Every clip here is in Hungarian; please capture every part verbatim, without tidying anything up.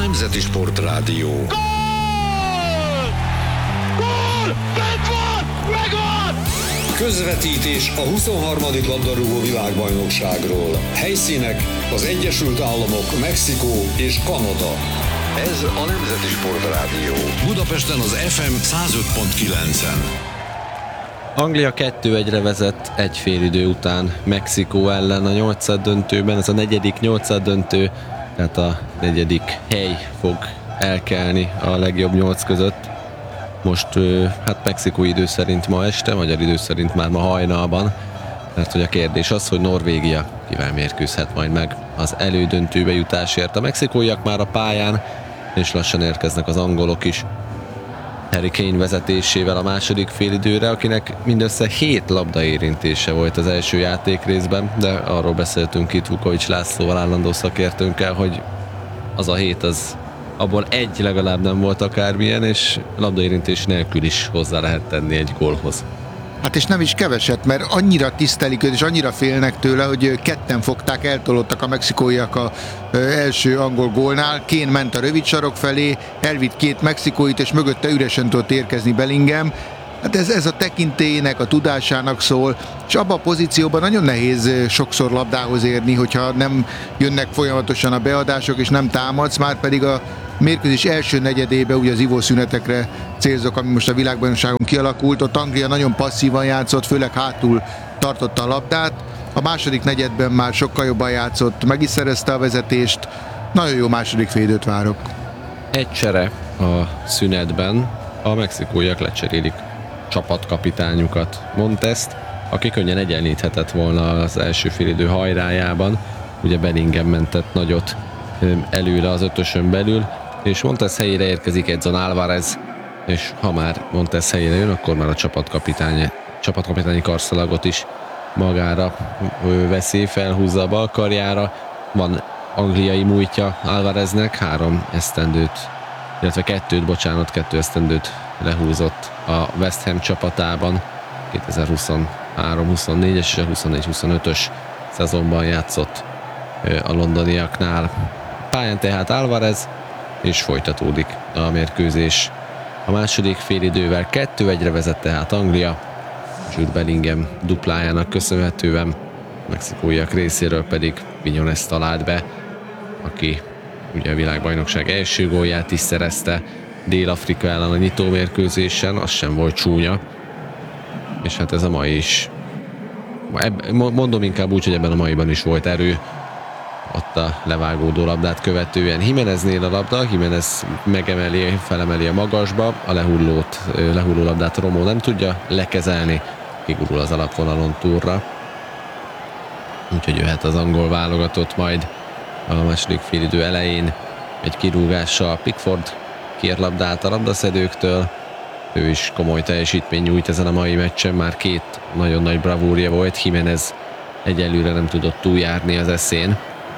Nemzeti Sportrádió. Gól! Gól! Bent van! Megvan! Közvetítés a huszonharmadik labdarúgó világbajnokságról. Helyszínek az Egyesült Államok, Mexikó és Kanada. Ez a Nemzeti Sportrádió. Budapesten az ef em száz öt pont kilencen. Anglia kettő egyre vezet egy fél idő után Mexikó ellen a nyolcad döntőben. Ez a negyedik nyolcad döntő, tehát a negyedik hely fog elkelni a legjobb nyolc között. Most hát Mexikó idő szerint ma este, magyar idő szerint már ma hajnalban, mert hogy a kérdés az, hogy Norvégia kivel mérkőzhet majd meg az elődöntőbe jutásért. A mexikóiak már a pályán, és lassan érkeznek az angolok is. Harry Kane vezetésével a második félidőre, akinek mindössze hét labda érintése volt az első játékrészben, de arról beszéltünk itt Vukovics Lászlóval, állandó szakértőnkkel, hogy az a hét, az abból egy legalább nem volt akármilyen, és labdaérintés nélkül is hozzá lehet tenni egy gólhoz. Hát és nem is keveset, mert annyira tisztelik őt, és annyira félnek tőle, hogy ketten fogták, eltolódtak a mexikóiak az első angol gólnál. Kane ment a rövid sarok felé, elvitt két mexikóit, és mögötte üresen tudott érkezni Bellingham. Hát ez, ez a tekintélyének, a tudásának szól, és abban a pozícióban nagyon nehéz sokszor labdához érni, hogyha nem jönnek folyamatosan a beadások, és nem támadsz, már pedig a mérkőzés első negyedébe, ugye az ivószünetekre célzok, ami most a világbajnokságon kialakult, ott Anglia nagyon passzívan játszott, főleg hátul tartotta a labdát. A második negyedben már sokkal jobban játszott, meg is szerezte a vezetést. Nagyon jó második félidőt várok. Egy csere a szünetben, a mexikóiak lecserélik csapatkapitányukat, Montest, aki könnyen egyenlíthetett volna az első félidő hajrájában. Ugye Bellingham mentett nagyot előre az ötösön belül, és Montes helyére érkezik Edson Álvarez, és ha már Montes helyére jön, akkor már a csapatkapitány, csapatkapitányi karszalagot is magára veszi, felhúzza a bal karjára. Van angliai múltja Álvareznek, három esztendőt, illetve kettőt, bocsánat, kettő esztendőt lehúzott a West Ham csapatában. kétezer-huszonhárom huszonnégyes és a huszonnégy huszonötös szezonban játszott a londoniaknál. Pályán tehát Álvarez, és folytatódik a mérkőzés. A második félidővel kettő egyre vezet tehát Anglia, Jude Bellingham duplájának köszönhetően, mexikóiak részéről pedig Quiñones talált be, aki ugye a világbajnokság első gólját is szerezte Dél-Afrika ellen a nyitómérkőzésen, az sem volt csúnya, és hát ez a mai is, mondom inkább úgy, hogy ebben a maiban is volt erő, ott a levágódó labdát követően. Jimeneznél a labda, Jimenez megemeli, felemeli a magasba, a lehullót, lehulló labdát Romó nem tudja lekezelni, kigurul az alapvonalon túlra. Úgyhogy jöhet az angol válogatott majd a második félidő elején egy kirúgással. Pickford kér labdát a labdaszedőktől, ő is komoly teljesítmény nyújt ezen a mai meccsen, már két nagyon nagy bravúrja volt, Jimenez egyelőre nem tudott túljárni az eszén.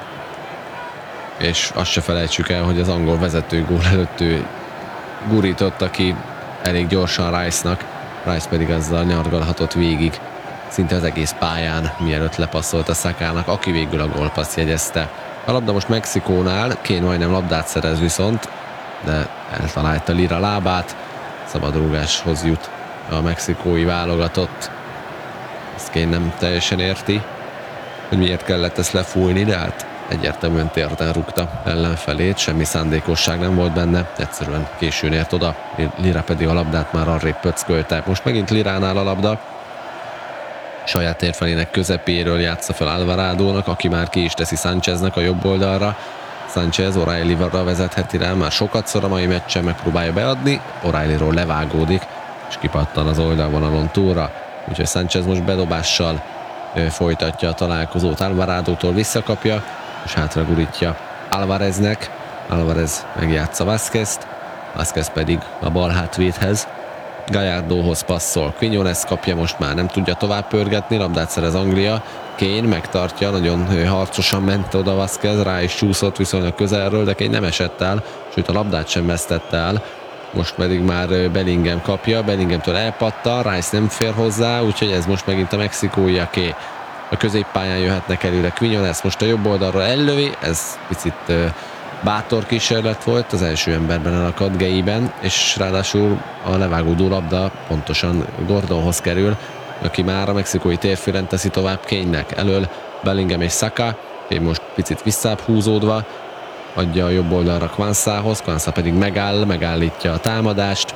És azt se felejtsük el, hogy az angol vezető gól előtt ő gurította ki elég gyorsan Rice-nak, Rice pedig azzal nyargalhatott végig szinte az egész pályán, mielőtt lepasszolt a Szakának, aki végül a gólpaszt jegyezte. A labda most Mexikónál, Kane majdnem labdát szerez viszont, de eltalálta Lira lábát, szabadrúgáshoz jut a mexikói válogatott. Ezt Kane nem teljesen érti, hogy miért kellett ezt lefújni, de hát egyértelműen térden rúgta ellenfelét, semmi szándékosság nem volt benne, egyszerűen későn ért oda, Lira pedig a labdát már arrébb pöckölte. Most megint Liránál a labda, saját térfelének közepéről játsza fel Alvaradónak, aki már ki is teszi Sáncheznek a jobb oldalra. Sánchez O'Reillyra vezetheti rá, már sokatszor a mai meccsen megpróbálja beadni, O'Reillyról levágódik, és kipattan az oldalvonalon túlra, úgyhogy Sánchez most bedobással folytatja a találkozót, Alvaradótól visszakapja, és hátra gurítja Álvareznek. Álvarez megjátsza Vázquezt, Vázquez pedig a bal hátvédhez, Gallardóhoz passzol, Quiñones kapja, most már nem tudja tovább pörgetni, labdát szerez Anglia, Kane megtartja, nagyon harcosan ment oda Vázquez, rá is csúszott viszonylag közelről, de Kane nem esett el, sőt a labdát sem vesztette el. Most pedig már Bellingham kapja, Bellinghamtől elpattan, Rice nem fér hozzá, úgyhogy ez most megint a mexikóiaké. A középpályán jöhetnek előre Quiñones, most a jobb oldalra ellövi, ez picit bátor kísérlet volt, az első emberben elakadt Gayben, és ráadásul a levágódó labda pontosan Gordonhoz kerül, aki már a mexikói térfélen teszi tovább Kane-nek. Elől Bellingham és Saka, Kane most picit visszább húzódva, adja a jobb oldalra Quansahhoz, Quansah pedig megáll, megállítja a támadást,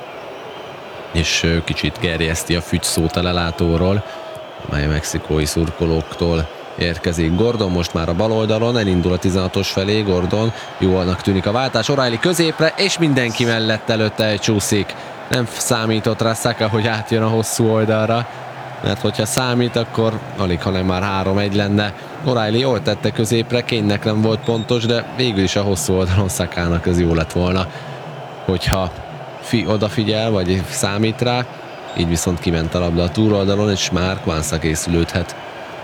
és kicsit gerjeszti a fügyszót a lelátóról, amely a mexikói szurkolóktól érkezik. Gordon most már a bal oldalon, elindul a tizenhatos felé, Gordon, jónak tűnik a váltás, O'Reilly középre, és mindenki mellett előtte elcsúszik. Nem számított rá Saka, hogy átjön a hosszú oldalra, mert hogyha számít, akkor alig, hanem már három egy lenne. O'Reilly jól tette középre, Kane-nek nem volt pontos, de végül is a hosszú oldalon Sakának ez jó lett volna, hogyha fi, odafigyel, vagy számít rá, így viszont kiment a labda a túloldalon, és már Quansah készülődhet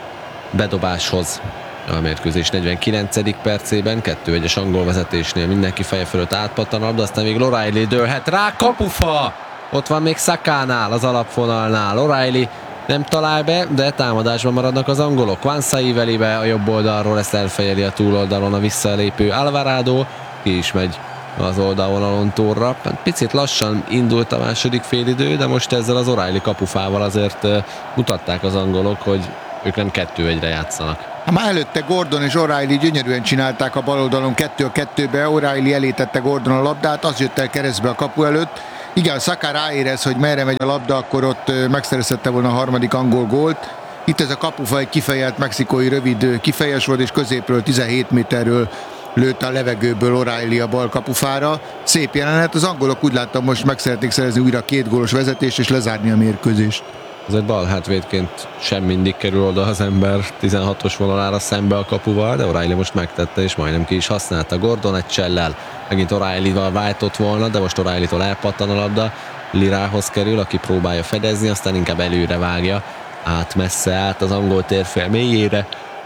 bedobáshoz. A mérkőzés negyvenkilencedik percében, kettő egyes angol vezetésnél mindenki feje fölött átpattan a labda, aztán még O'Reilly dőlhet rá, kapufa! Ott van még Sakánál, az alapvonalnál, O'Reilly nem talál be, de támadásban maradnak az angolok. Quansah íveli be a jobb oldalról, ezt elfejeli a túloldalon a visszalépő Alvarado, ki is megy az oldalvonalon torra. Picit lassan indult a második félidő, de most ezzel az O'Reilly kapufával azért mutatták az angolok, hogy ők nem kettő egyre játszanak. Már előtte Gordon és O'Reilly gyönyörűen csinálták a bal oldalon kettő a kettőbe, O'Reilly elé tette Gordon a labdát, az jött el keresztbe a kapu előtt. Igen, Saka ráérez, hogy merre megy a labda, akkor ott megszerezhette volna a harmadik angol gólt. Itt ez a kapufa egy kifejelt mexikói rövid kifejes volt, és középről tizenhét méterről lőtte a levegőből O'Reilly a bal kapufára. Szép jelenet, az angolok úgy láttam most meg szeretnék szerezni újra két gólos vezetést és lezárni a mérkőzést. Azért bal hátvédként sem mindig kerül oda az ember tizenhatos vonalára szembe a kapuval, de O'Reilly most megtette, és majdnem ki is használta. Gordon egy csellel, megint O'Reillyval váltott volna, de most O'Reillytól elpattan a labda, Lirához kerül, aki próbálja fedezni, aztán inkább előre vágja, át messze át az angol térfél mélyére,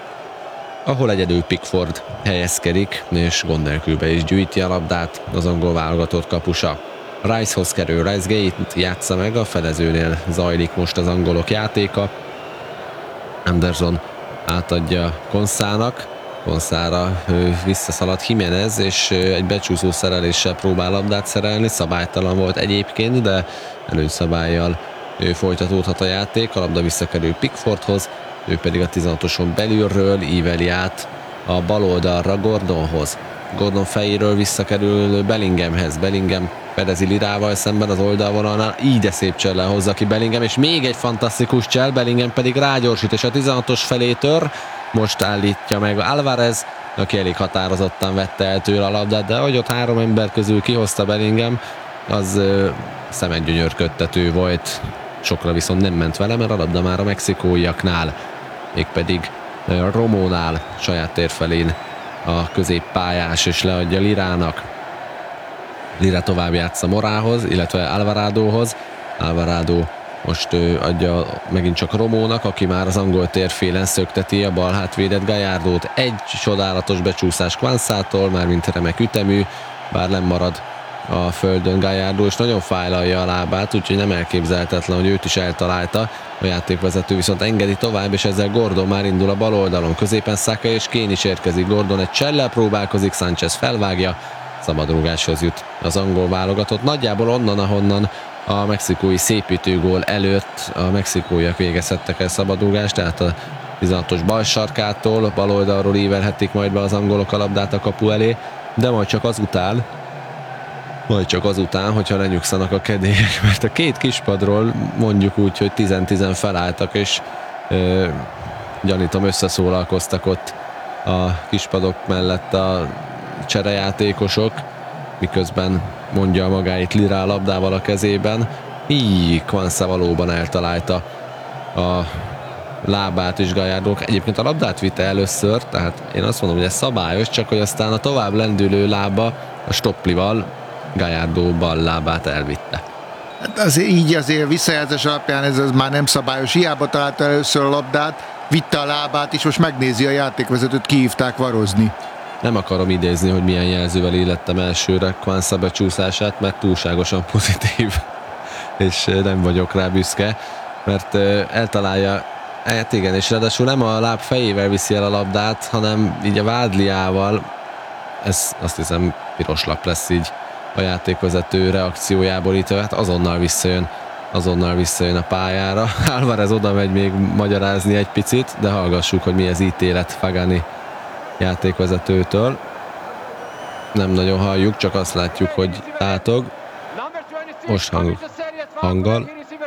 ahol egyedül Pickford helyezkedik, és gond nélkül be is gyűjti a labdát az angol válogatott kapusa. Ricehoz kerül, Rice Gate játsza meg, a fedezőnél zajlik most az angolok játéka. Anderson átadja Konszának, Konszára visszaszaladt Jiménez, és egy becsúszó szereléssel próbál labdát szerelni, szabálytalan volt egyébként, de előnyszabállyal folytatódhat a játék, a labda visszakerül Pickfordhoz, ő pedig a tizenhatoson belülről íveli át a bal oldalra Gordonhoz. Gordon fejéről visszakerül Bellinghamhez, Bellingham fedezi Lirával szemben az oldalvonalnál, így de szép csellel hozza ki Bellingham, és még egy fantasztikus csell, Bellingham pedig rágyorsít, és a tizenhatos felé tör, most állítja meg Alvarez, aki elég határozottan vette el tőle a labdát, de ahogy ott három ember közül kihozta Bellingham, az ö, szemedgyönyörködtető volt, sokra viszont nem ment vele, mert a labda már a mexikóiaknál, mégpedig Romónál, saját térfelén a középpályás, és leadja Lirának. Lira tovább játsza Morához, illetve Alvaradóhoz. Alvarado most ő adja megint csak Romónak, aki már az angol térfélen szökteti a bal hátvédet Gallardót. Egy csodálatos becsúszás Quansától, mármint remek ütemű, bár nem marad a földön Gallardo, és nagyon fájlalja a lábát, úgyhogy nem elképzelhetetlen, hogy őt is eltalálta. A játékvezető viszont engedi tovább, és ezzel Gordon már indul a bal oldalon. Középen Saka és Kane is érkezik. Gordon egy csellel próbálkozik, Sánchez felvágja, szabadrúgáshoz jut az angol válogatott. Nagyjából onnan, ahonnan a mexikói szépítőgól előtt a mexikóiak végezhettek el szabadrúgást, tehát a tizenhatos bal sarkától, bal oldalról ívelhetik majd be az angolok a labdát a kapu elé, de majd csak azután, majd csak azután, hogyha lenyugszanak a kedélyek, mert a két kispadról mondjuk úgy, hogy tíz-tíz felálltak, és ö, gyanítom összeszólalkoztak ott a kispadok mellett a cserejátékosok, miközben mondja magáit Lira a labdával a kezében. Így Quansah valóban eltalálta a lábát is Gallardo. Egyébként a labdát vitte először, tehát én azt mondom, hogy ez szabályos, csak hogy aztán a tovább lendülő lába a stopplival Gallardo bal lábát elvitte. Hát azért így azért visszajelzés alapján ez, ez már nem szabályos. Hiába találta először a labdát, vitte a lábát, és most megnézi a játékvezetőt, kihívták varozni. Nem akarom idézni, hogy milyen jelzővel illettem elsőre Quansah becsúszását, mert túlságosan pozitív, és nem vagyok rá büszke, mert eltalálja, hát igen, és ráadásul nem a láb fejével viszi el a labdát, hanem így a vádliával ez azt hiszem piros lap lesz így a játékvezető reakciójából itt, hát azonnal visszajön, azonnal visszajön a pályára. Álvarez oda megy még magyarázni egy picit, de hallgassuk, hogy mi az ítélet Fagani játékvezetőtől. Nem nagyon halljuk, csak azt látjuk, hogy tátog. Most hang, hanggal.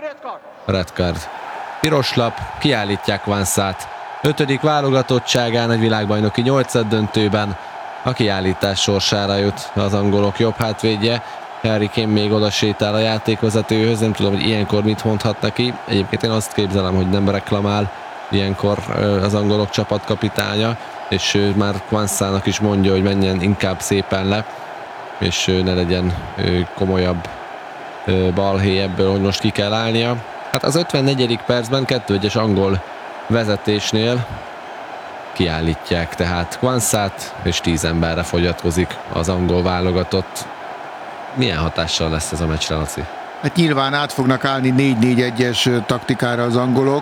Red card. Piros lap, kiállítják Kvansát. Ötödik válogatottságán egy világbajnoki nyolcad döntőben a kiállítás sorsára jut az angolok jobb hátvédje. Harry Kane még oda sétál a játékvezetőhöz, nem tudom, hogy ilyenkor mit mondhat neki. Egyébként én azt képzelem, hogy nem reklamál ilyenkor az angolok csapatkapitánya, és ő már Kvansának is mondja, hogy menjen inkább szépen le, és ne legyen komolyabb balhé ebből, hogy most ki kell állnia. Hát az ötvennegyedik percben kettő egyes angol vezetésnél kiállítják tehát Kvansát, és tíz emberre fogyatkozik az angol válogatott. Milyen hatással lesz ez a meccsre, Laci? Hát nyilván át fognak állni négy négy egyes taktikára az angolok.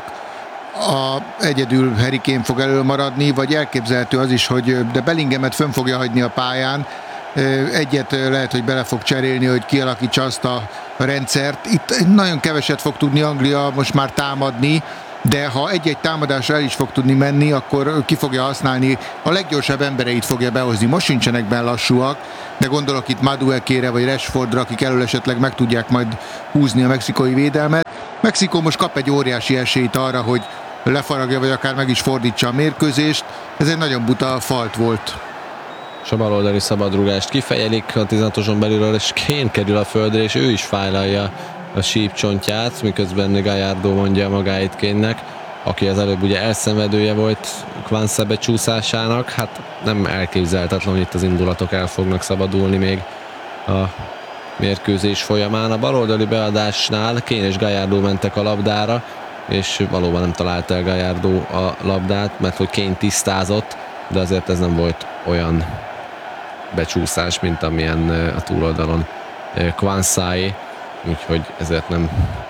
A, egyedül Harry Kane fog elől maradni, vagy elképzelhető az is, hogy de Bellinghamet fönn fogja hagyni a pályán. Egyet lehet, hogy bele fog cserélni, hogy kialakítsa azt a rendszert. Itt nagyon keveset fog tudni Anglia most már támadni, de ha egy-egy támadásra el is fog tudni menni, akkor ki fogja használni, a leggyorsabb embereit fogja behozni. Most sincsenek benne lassúak, de gondolok itt Maduekére vagy Rashfordra, akik elől esetleg meg tudják majd húzni a mexikói védelmet. Mexikó most kap egy óriási esélyt arra, hogy lefaragja, vagy akár meg is fordítsa a mérkőzést. Ez egy nagyon buta falt volt. És a baloldali szabadrugást kifejelik a tizenhatoson belülről, és Kane kerül a földre, és ő is fájlalja a sípcsontját, miközben Gallardo mondja magáit Kane-nek, aki az előbb ugye elszenvedője volt Kvansá becsúszásának. Hát nem elképzelhetetlen, hogy itt az indulatok el fognak szabadulni még a mérkőzés folyamán. A baloldali beadásnál Kane és Gallardo mentek a labdára, és valóban nem találta el Gallardo a labdát, mert hogy Kane tisztázott, de azért ez nem volt olyan becsúszás, mint amilyen a túloldalon Kvansáé, úgyhogy ezért nem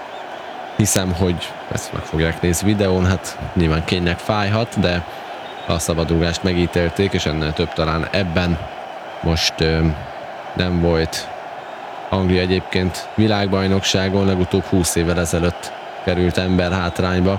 hiszem, hogy ezt meg fogják nézni videón. Hát nyilván Kane-nek fájhat, de a szabadrugást megítélték, és ennél több talán ebben most ö, nem volt. Anglia egyébként világbajnokságon legutóbb húsz évvel ezelőtt került ember hátrányba.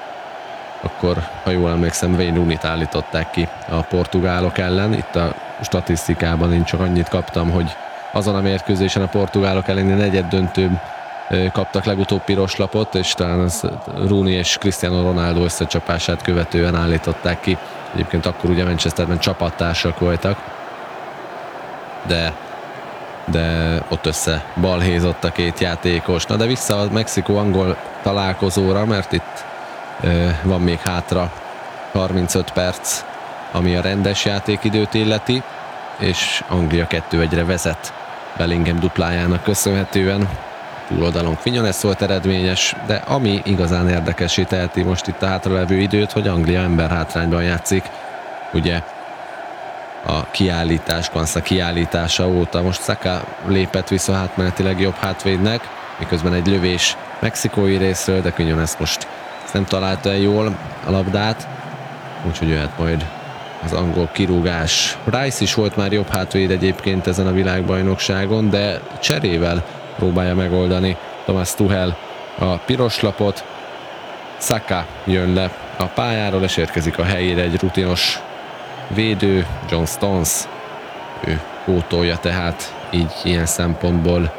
Akkor, ha jól emlékszem, Wayne Rooney-t állították ki a portugálok ellen. Itt a statisztikában én csak annyit kaptam, hogy azon a mérkőzésen a portugálok elleni negyed döntőn kaptak legutóbb piros lapot, és talán az Rooney és Cristiano Ronaldo összecsapását követően állították ki. Egyébként akkor ugye Manchesterben csapattársak voltak, de, de ott össze balhézott a két játékos. Na de vissza a Mexikó-angol találkozóra, mert itt van még hátra harmincöt perc, ami a rendes játékidőt illeti, és Anglia kettő egyre vezet Bellingham duplájának köszönhetően. Túloldalon Quinones volt eredményes, de ami igazán érdekessé teheti most itt a hátralevő időt, hogy Anglia ember hátrányban játszik. Ugye a kiállítás, Kvansá kiállítása óta most Saka lépett vissza átmenetileg jobb hátvédnek, miközben egy lövés mexikói részről, de Quinones most nem találta el jól a labdát, úgyhogy jöhet majd az angol kirúgás. Rice is volt már jobb hátvéd egyébként ezen a világbajnokságon, de cserével próbálja megoldani Thomas Tuchel a piros lapot. Saka jön le a pályáról, és érkezik a helyére egy rutinos védő, John Stones. Ő pótolja tehát így ilyen szempontból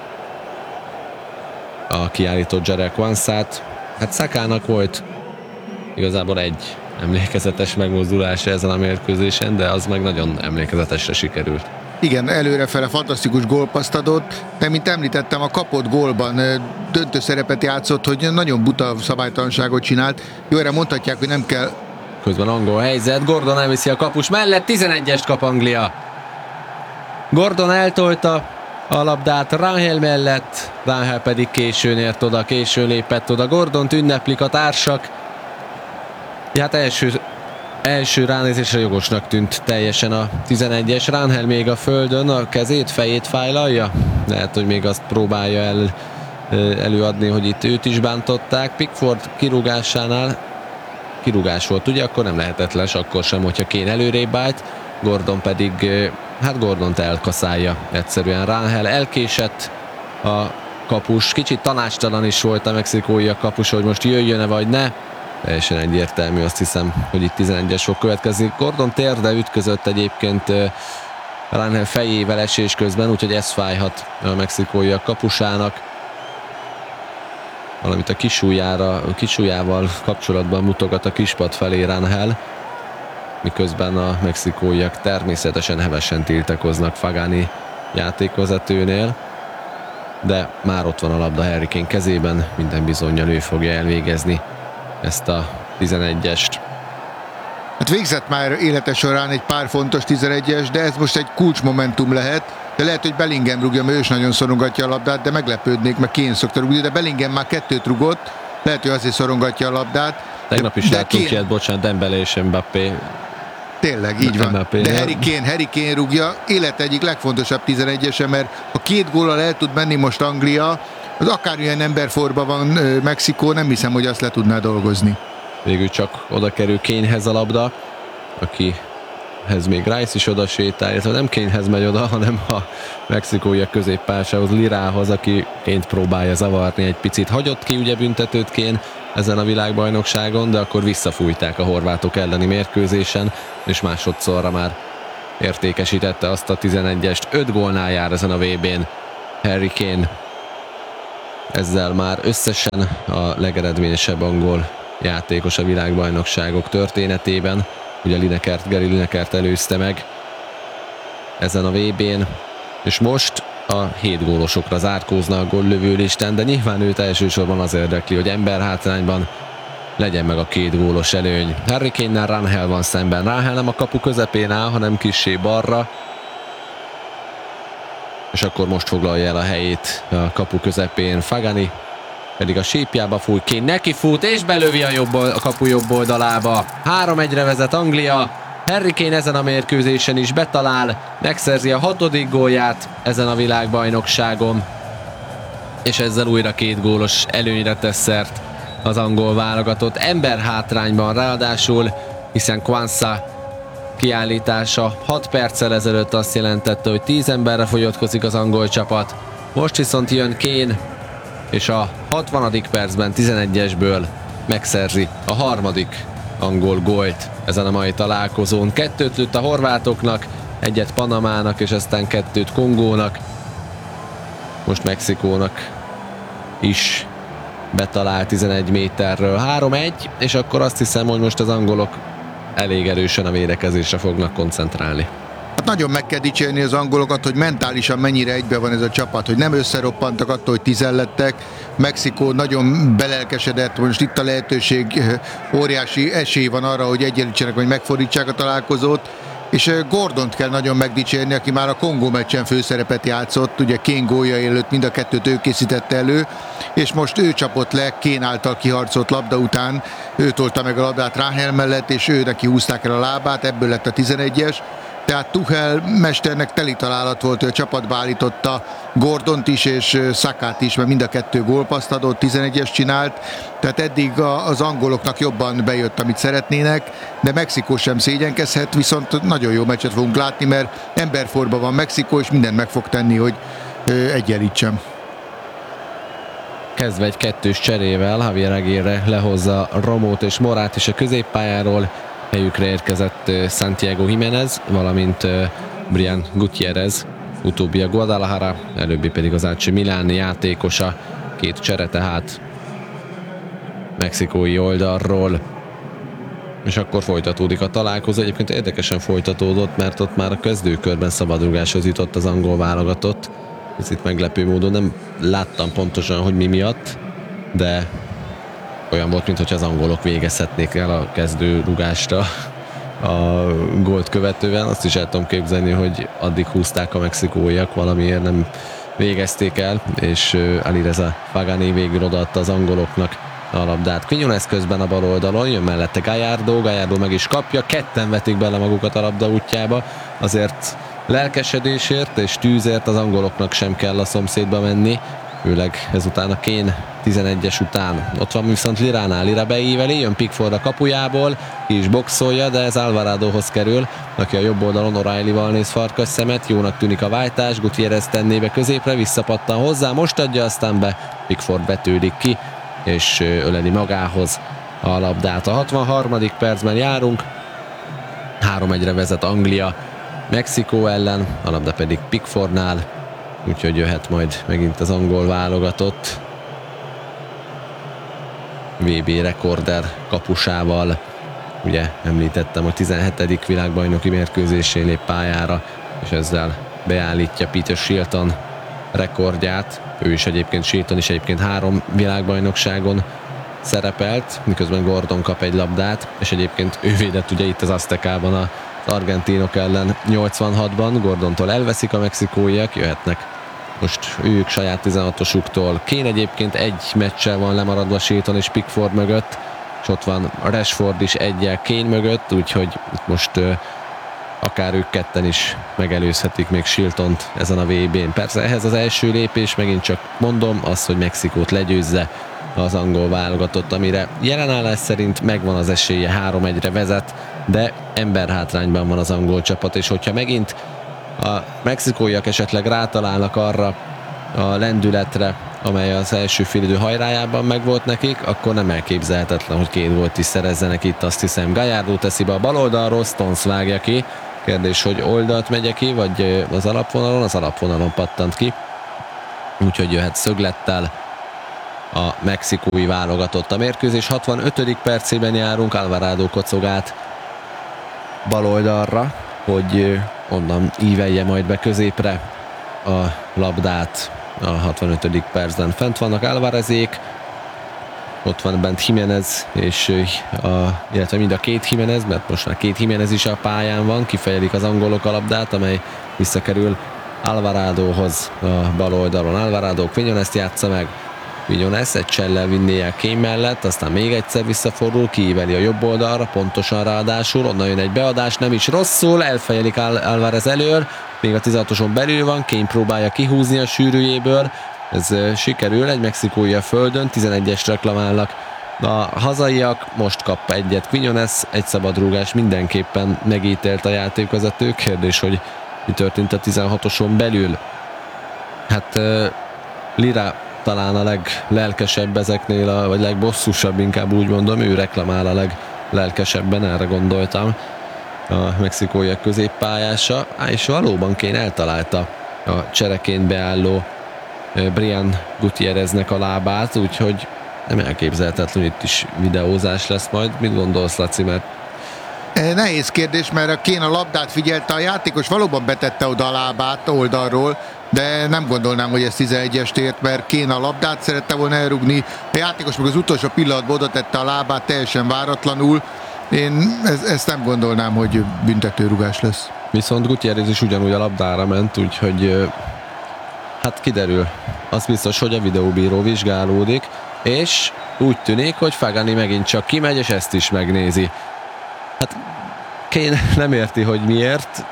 a kiállított Jarell Kvansát. Hát Sakának volt igazából egy emlékezetes megmozdulása ezen a mérkőzésen, de az meg nagyon emlékezetesre sikerült. Igen, előrefele fantasztikus gólpaszt adott, de mint említettem, a kapott gólban döntő szerepet játszott, hogy nagyon buta szabálytalanságot csinált. Jó, erre mondhatják, hogy nem kell. Közben angol helyzet, Gordon elviszi a kapus mellett, tizenegyest kap Anglia. Gordon eltolta a labdát Rangel mellett, Rangel pedig későn ért oda, későn lépett oda. Gordont ünneplik a társak. Hát első, első ránézésre jogosnak tűnt teljesen a tizenegyes. Rangel még a földön, a kezét, fejét fájlalja. Lehet, hogy még azt próbálja el, előadni, hogy itt őt is bántották. Pickford kirúgásánál kirúgás volt, ugye? Akkor nem lehetett les, akkor sem, hogyha Kane előrébb állt. Gordon pedig hát Gordont elkaszálja egyszerűen. Rangel elkésett, a kapus kicsit tanácstalan is volt a mexikói a kapus, hogy most jöjjön-e vagy ne. Teljesen egyértelmű, azt hiszem, hogy itt tizenegyes fog következni. Gordon térde ütközött egyébként Rangel fejével esés közben, úgyhogy ez fájhat a mexikói a kapusának. Valamint a kisúlyára, a kisúlyával kapcsolatban mutogat a kispad felé Rangel, miközben a mexikóiak természetesen hevesen tiltakoznak Fagani játékvezetőnél, de már ott van a labda Harry Kane kezében, minden bizonnyal ő fogja elvégezni ezt a tizenegyest. Hát végzett már élete során egy pár fontos tizenegyes, de ez most egy kulcsmomentum lehet, de lehet, hogy Bellingham rúgja, mert ő is nagyon szorongatja a labdát, de meglepődnék, mert Kane szokta rúgni, de Bellingham már kettőt rugott, lehet, hogy azért szorongatja a labdát. Tegnap is láttuk ilyet, bocsánat, Dembélé és Mbappé. Tényleg, így van. Mbappé, de Harry Kane, Harry Kane rúgja, élet egyik legfontosabb tizenegyese, mert ha két góllal el tud menni most Anglia, az akármilyen emberforba van Mexikó, nem hiszem, hogy azt le tudná dolgozni. Végül csak oda kerül Kanehez a labda, akihez még Rice is oda sétál, illetve nem Kanehez megy oda, hanem a mexikóiak középpásához, Lirához, aki Kane-t próbálja zavarni egy picit. Hagyott ki ugye büntetőt Kane ezen a világbajnokságon, de akkor visszafújták a horvátok elleni mérkőzésen, és másodszorra már értékesítette azt a tizenegyest. öt gólnál jár ezen a vé bén Harry Kane. Ezzel már összesen a legeredményesebb angol játékos a világbajnokságok történetében. Ugye Linekert, Gary Linekert előzte meg ezen a vé bén, és most a hét gólosokra zárkózna a góllövő listán, de nyilván őt elsősorban az érdekli, hogy emberhátrányban legyen meg a két gólos előny. Harry Kane-nel Rangel van szemben. Rangel nem a kapu közepén áll, hanem kissé balra, és akkor most foglalja el a helyét a kapu közepén Fagani, pedig a sípjába fúj, Kane neki fut, és belövi a, jobb, a kapu jobb oldalába. három egyre vezet Anglia. Harry Kane ezen a mérkőzésen is betalál, megszerzi a hatodik gólját ezen a világbajnokságon, és ezzel újra két gólos előnyre tesz szert az angol válogatott. Ember hátrányban ráadásul, hiszen Quansah kiállítása hat perccel ezelőtt azt jelentette, hogy tíz emberre fogyatkozik az angol csapat. Most viszont jön Kane, és a hatvanadik percben tizenegyesből megszerzi a harmadik angol gólt ezen a mai találkozón. Kettőt lőtt a horvátoknak, egyet Panamának, és aztán kettőt Kongónak. Most Mexikónak is betalált tizenegy méterről. három egy, és akkor azt hiszem, hogy most az angolok elég erősen a védekezésre fognak koncentrálni. Hát nagyon meg kell dicsérni az angolokat, hogy mentálisan mennyire egybe van ez a csapat, hogy nem összeroppantak attól, hogy tizen lettek. Mexikó nagyon belelkesedett, most itt a lehetőség, óriási esély van arra, hogy egyenlítsenek, vagy megfordítsák a találkozót. És Gordont kell nagyon megdicsérni, aki már a Kongó meccsen főszerepet játszott, ugye Kane gólja előtt mind a kettőt ő készítette elő, és most ő csapott le Kane által kiharcolt labda után, ő tolta meg a labdát Rangel mellett, és ő neki húzták el a lábát, ebből lett a tizenegyes. Tehát Tuchel mesternek teli találat volt, hogy a csapatba állította Gordont is és Sakát is, mert mind a kettő gólpasszt adott, tizenegyes csinált, tehát eddig az angoloknak jobban bejött, amit szeretnének, de Mexikó sem szégyenkezhet, viszont nagyon jó meccset fogunk látni, mert emberforban van Mexikó, és mindent meg fog tenni, hogy egyenlítsem. Kezdve egy kettős cserével, Javier Aguirre lehozza Romót és Morát is a középpályáról, helyükre érkezett Santiago Jiménez, valamint Brian Gutiérrez, utóbbi a Guadalajara, előbbi pedig az á cé Milán játékosa, két csere tehát mexikói oldalról. És akkor folytatódik a találkozó, egyébként érdekesen folytatódott, mert ott már a kezdőkörben szabadrugáshoz jutott az angol válogatott. Picit meglepő módon nem láttam pontosan, hogy mi miatt, de olyan volt, mintha az angolok végezhetnék el a kezdőrugást a, a gólt követően. Azt is el tudom képzelni, hogy addig húzták a mexikóiak, valamiért nem végezték el, és Alireza Fagani végül odaadta az angoloknak a labdát. Quiñones közben a bal oldalon, jön mellette Gallardo, Gallardo meg is kapja, ketten vetik bele magukat a labda útjába, azért lelkesedésért és tűzért az angoloknak sem kell a szomszédba menni, főleg ezután a Kane tizenegyes után. Ott van viszont Liránál, Lira beíveli, jön Pickford a kapujából, ki is boxolja, de ez Alvaradohoz kerül, aki a jobb oldalon O'Reillyval néz farkas szemet, jónak tűnik a váltás, Gutierrez tenné be középre, visszapattan hozzá, most adja aztán be, Pickford vetődik ki, és öleli magához a labdát. A hatvanharmadik percben járunk, három egyre vezet Anglia Mexikó ellen, a labda pedig Pickfordnál, úgyhogy jöhet majd megint az angol válogatott vé bé rekorder kapusával. Ugye említettem, a tizenhetedik világbajnoki mérkőzésén lép pályára, és ezzel beállítja Peter Shilton rekordját. Ő is egyébként, Shilton is egyébként három világbajnokságon szerepelt, miközben Gordon kap egy labdát, és egyébként ő védett ugye itt az Aztekában az argentinok ellen nyolcvanhatban, Gordontól elveszik a mexikóiak, jöhetnek most ők saját tizenhatosuktól. Kane egyébként egy meccsel van lemaradva Shilton és Pickford mögött, és ott van Rashford is egyel Kane mögött, úgyhogy most uh, akár ők ketten is megelőzhetik még Shiltont ezen a vé bén. Persze ehhez az első lépés, megint csak mondom, az, hogy Mexikót legyőzze az angol válogatott, amire jelenállás szerint megvan az esélye, három egyre vezet, de emberhátrányban van az angol csapat, és hogyha megint a mexikóiak esetleg rátalálnak arra a lendületre, amely az első félidő hajrájában megvolt nekik, akkor nem elképzelhetetlen, hogy két gólt is szerezzenek itt, azt hiszem. Gallardo teszi be a bal oldalról, Stones vágja ki. Kérdés, hogy oldalt megye ki, vagy az alapvonalon? Az alapvonalon pattant ki. Úgyhogy jöhet szöglettel a mexikói válogatott. A mérkőzés hatvanötödik percében járunk, Alvarado kocog át bal oldalra, hogy onnan ívelje majd be középre a labdát. A hatvanötödik percben fent vannak Alvarezék, ott van bent Jiménez, és a, illetve mind a két Jiménez, mert most már két Jiménez is a pályán van, kifejelik az angolok a labdát, amely visszakerül Alvaradohoz a bal oldalon. Alvarado Quinones-t játsza meg, Quinones egy csellel vinné el Kane mellett, aztán még egyszer visszafordul, kiíveli a jobb oldalra, pontosan ráadásul, onnan jön egy beadás, nem is rosszul, elfejelik Al- Alvarez elől, még a tizenhatoson belül van, Kane próbálja kihúzni a sűrűjéből, ez uh, sikerül, egy mexikói a földön, tizenegyes reklamálnak a hazaiak, most kap egyet Quinones, egy szabadrúgás mindenképpen megítélt a játékvezető, kérdés, hogy mi történt a tizenhatoson belül. Hát uh, Lira talán a leglelkesebb ezeknél, a, vagy legbosszúsabb, inkább úgy mondom, ő reklamál a leglelkesebben, erre gondoltam, a mexikóiak középpályása, és valóban Kane eltalálta a csereként beálló Brian Gutierreznek a lábát, úgyhogy nem elképzelhetetlen, itt is videózás lesz majd. Mit gondolsz, Laci, mert nehéz kérdés, mert a Kane a labdát figyelte, a játékos valóban betette oda a lábát oldalról, de nem gondolnám, hogy ez tizenegyest ért, mert Kane a labdát szerette volna elrugni, a játékos meg az utolsó pillanatban oda tette a lábát teljesen váratlanul. Én ezt, ezt nem gondolnám, hogy büntetőrugás lesz. Viszont Gutierrez is ugyanúgy a labdára ment, úgyhogy hát kiderül. Az biztos, hogy a videóbíró vizsgálódik, és úgy tűnik, hogy Fagani megint csak kimegy, és ezt is megnézi. Hát Kane nem érti, hogy miért,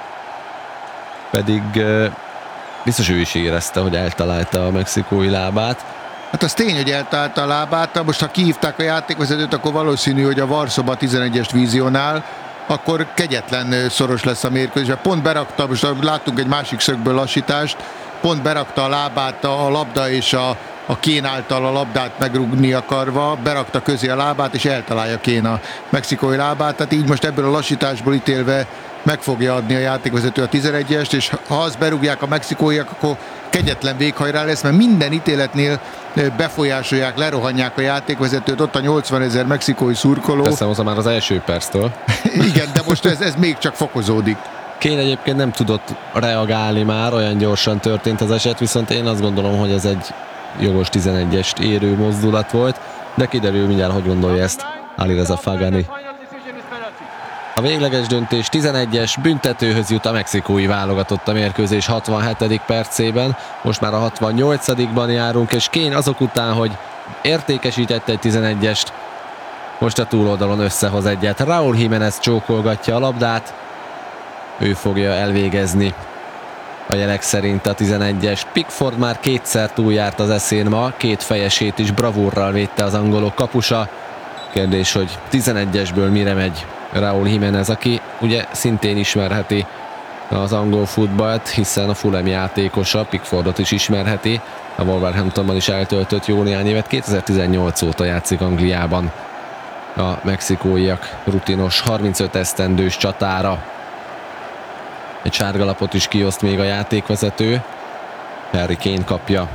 pedig biztos ő is érezte, hogy eltalálta a mexikói lábát. Hát az tény, hogy eltalálta a lábát, most ha kihívták a játékvezetőt, akkor valószínű, hogy a Varszoba tizenegyes vízionál, akkor kegyetlen szoros lesz a mérkőzés. Pont berakta, most láttunk egy másik szögből lassítást, pont berakta a lábát a labda és a, a Kane által a labdát megrugni akarva, berakta közé a lábát, és eltalálja Kane a mexikói lábát, tehát így most ebből a lassításból ítélve meg fogja adni a játékvezető a tizenegyest, és ha azt berúgják a mexikóiak, akkor kegyetlen véghajrá lesz, mert minden ítéletnél befolyásolják, lerohanják a játékvezetőt, ott a nyolcvanezer mexikói szurkoló. Teszem hozzá már az első perctől. Igen, de most ez, ez még csak fokozódik. Kane egyébként nem tudott reagálni már, olyan gyorsan történt az eset, viszont én azt gondolom, hogy ez egy jogos tizenegyest érő mozdulat volt, de kiderül mindjárt, hogy gondolja ezt Alireza Fagani. A végleges döntés tizenegyes, büntetőhöz jut a mexikói válogatott a mérkőzés hatvanhetedik percében, most már a hatvannyolcadikban járunk, és Kane azok után, hogy értékesítette egy tizenegyest, most a túloldalon összehoz egyet. Raúl Jiménez csókolgatja a labdát, ő fogja elvégezni a jelek szerint a tizenegyes. Pickford már kétszer túljárt az eszén ma, két fejesét is bravúrral védte az angolok kapusa. Kérdés, hogy tizenegyesből mire megy Raúl Jiménez, aki ugye szintén ismerheti az angol futballt, hiszen a Fulham játékosa, Pickfordot is ismerheti, a Wolverhamptonban is eltöltött jó néhány évet, kétezer-tizennyolc óta játszik Angliában a mexikóiak rutinos harmincöt esztendős csatára. Egy sárgalapot is kioszt még a játékvezető, Harry Kane kapja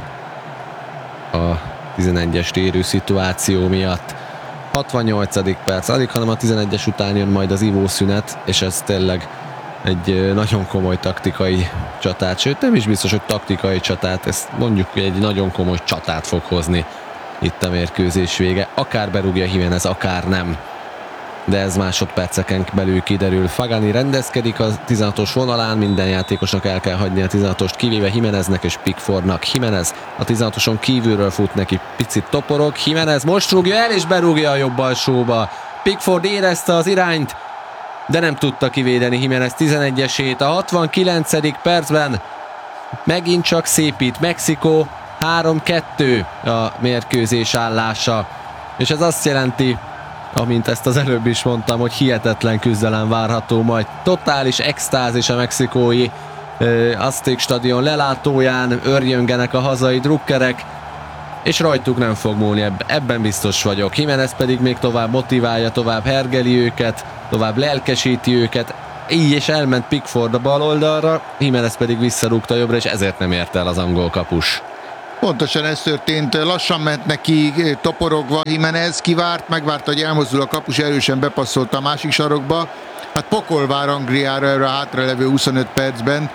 a tizenegyes érő szituáció miatt. hatvannyolcadik perc, alig, hanem a tizenegyes után jön majd az ivószünet, és ez tényleg egy nagyon komoly taktikai csatát, sőt nem is biztos, hogy taktikai csatát, ezt mondjuk, hogy egy nagyon komoly csatát fog hozni itt a mérkőzés vége. Akár berúgja Jiménez, akár nem. De ez másodperceken belül kiderül. Fagani rendezkedik a tizenhatos vonalán, minden játékosnak el kell hagyni a tizenhatost, kivéve Jiméneznek és Pickfordnak. Jiménez a tizenhatoson kívülről fut neki, picit toporog. Jiménez most rúgja el és berúgja a jobb alsóba. Pickford érezte az irányt, de nem tudta kivédeni Jiménez tizenegyesét. A hatvankilencedik percben megint csak szépít Mexikó, három kettő a mérkőzés állása, és ez azt jelenti, amint ezt az előbb is mondtam, hogy hihetetlen küzdelem várható majd. Totális extázis a mexikói Azték stadion lelátóján, örjöngenek a hazai drukkerek, és rajtuk nem fog múlni, ebben biztos vagyok. Jiménez pedig még tovább motiválja, tovább hergeli őket, tovább lelkesíti őket, így és elment Pickford a bal oldalra, Jiménez pedig visszarúgta jobbra, és ezért nem ért el az angol kapus. Pontosan ez történt, lassan ment neki toporogva Jiménez, kivárt, megvárta, hogy elmozdul a kapus, erősen bepasszolta a másik sarokba. Hát pokol vár Angliára erre a hátralevő huszonöt percben.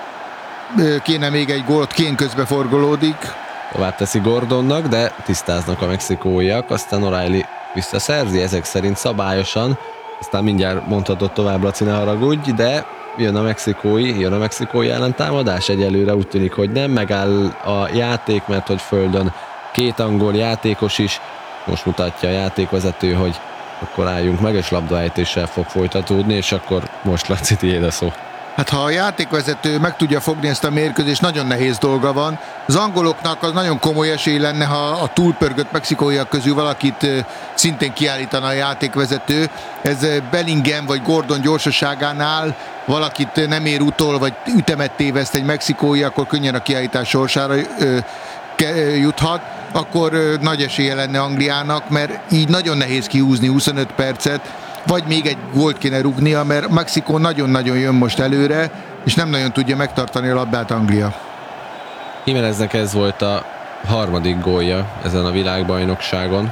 Kéne még egy gólt, Kane közbe forgolódik. Tovább teszi Gordonnak, de tisztáznak a mexikóiak, aztán O'Reilly visszaszerzi, ezek szerint szabályosan. Aztán mindjárt mondhatod tovább, Laci, ne haragudj, de jön a mexikói, jön a mexikói ellentámadás, egyelőre úgy tűnik, hogy nem, megáll a játék, mert hogy földön két angol játékos is, most mutatja a játékvezető, hogy akkor álljunk meg, és labdaejtéssel fog folytatódni, és akkor most Laci, tiéd a szó. Hát ha a játékvezető meg tudja fogni ezt a mérkőzést, nagyon nehéz dolga van. Az angoloknak az nagyon komoly esély lenne, ha a túlpörgött mexikóiak közül valakit szintén kiállítana a játékvezető. Ez Bellingham vagy Gordon gyorsaságánál valakit nem ér utol, vagy ütemet téveszt egy mexikói, akkor könnyen a kiállítás sorsára juthat, akkor nagy esélye lenne Angliának, mert így nagyon nehéz kihúzni huszonöt percet, vagy még egy gólt kéne rúgnia, mert Mexikó nagyon-nagyon jön most előre, és nem nagyon tudja megtartani a labdát Anglia. Jiméneznek ez volt a harmadik gólja ezen a világbajnokságon,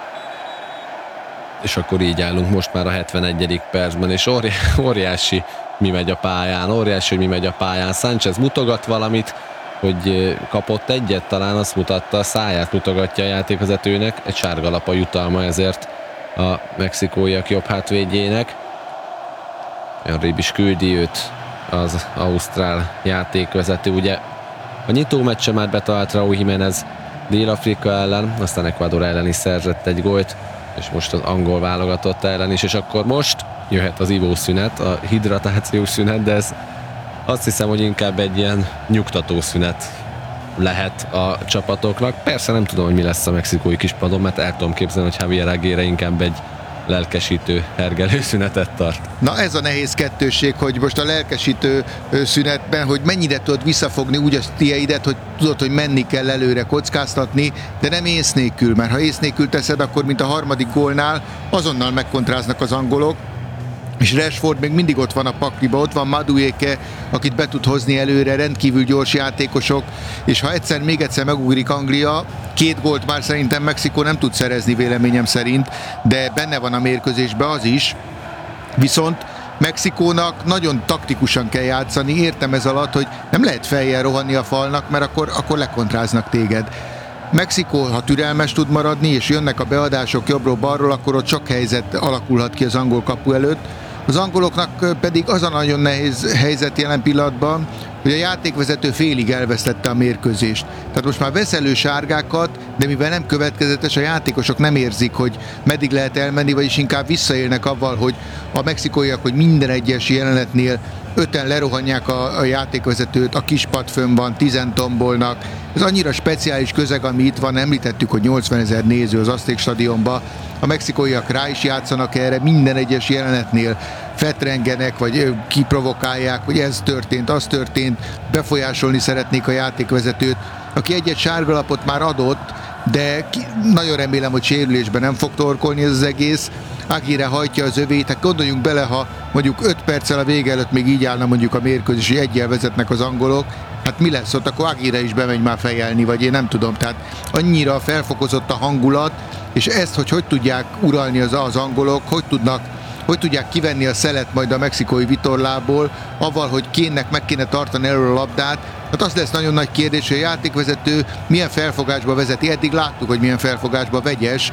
és akkor így állunk most már a hetvenegyedik percben, és óri- óriási mi megy a pályán, óriási, hogy mi megy a pályán. Sánchez mutogat valamit, hogy kapott egyet, talán azt mutatta, a száját mutogatja a játékvezetőnek, egy sárgalap a jutalma ezért a mexikóiak jobb hátvédjének. Arrébb is küldi őt az ausztrál játékvezető. Ugye a nyitó meccse már betalált Raúl Jiménez Dél-Afrika ellen, aztán Ecuador ellen is szerzett egy gólt, és most az angol válogatott ellen is, és akkor most jöhet az ivószünet, a hidratációs szünet, de ez azt hiszem, hogy inkább egy ilyen nyugtató szünet lehet a csapatoknak. Persze nem tudom, hogy mi lesz a mexikói kispadon, mert el tudom képzelni, hogy Javier Aguirre inkább egy lelkesítő, hergelő szünetet tart. Na ez a nehéz kettősség, hogy most a lelkesítő szünetben, hogy mennyire tudod visszafogni úgy a tieidet, hogy tudod, hogy menni kell előre, kockáztatni, de nem ész nélkül, mert ha ész nélkül teszed, akkor mint a harmadik gólnál azonnal megkontráznak az angolok, és Rashford még mindig ott van a pakliba, ott van Madueke, akit be tud hozni előre, rendkívül gyors játékosok, és ha egyszer, még egyszer megugrik Anglia, két gólt már szerintem Mexikó nem tud szerezni véleményem szerint, de benne van a mérkőzésben az is, viszont Mexikónak nagyon taktikusan kell játszani, értem ez alatt, hogy nem lehet fejjel rohanni a falnak, mert akkor, akkor lekontráznak téged. Mexikó, ha türelmes tud maradni, és jönnek a beadások jobbról-balról, akkor ott sok helyzet alakulhat ki az angol kapu előtt. Az angoloknak pedig az a nagyon nehéz helyzet jelen pillanatban, hogy a játékvezető félig elvesztette a mérkőzést. Tehát most már vesz elő sárgákat, de mivel nem következetes, a játékosok nem érzik, hogy meddig lehet elmenni, vagyis inkább visszaélnek avval, hogy a mexikóiak, hogy minden egyes jelenetnél öten lerohanják a, a játékvezetőt, a kispad fönn van, tizen tombolnak. Ez annyira speciális közeg, ami itt van, említettük, hogy nyolcvanezer néző az Azték stadionba. A mexikóiak rá is játszanak erre, minden egyes jelenetnél fetrengenek, vagy kiprovokálják, hogy ez történt, az történt, befolyásolni szeretnék a játékvezetőt, aki egy-egy sárgalapot már adott, de ki, nagyon remélem, hogy sérülésben nem fog torkolni ez az egész. Aguirre hajtja az övét, hát gondoljunk bele, ha mondjuk öt perccel a vége előtt még így állna mondjuk a mérkőzés, hogy egyel vezetnek az angolok, hát mi lesz ott, akkor Aguirre is bemegy már fejelni, vagy én nem tudom, tehát annyira felfokozott a hangulat, és ezt, hogy hogy tudják uralni az, az angolok, hogy tudnak hogy tudják kivenni a szelet majd a mexikói vitorlából, avval, hogy Kane-nek meg kéne tartani elől a labdát. Hát az lesz nagyon nagy kérdés, hogy a játékvezető milyen felfogásba vezeti. Eddig láttuk, hogy milyen felfogásba vegyes.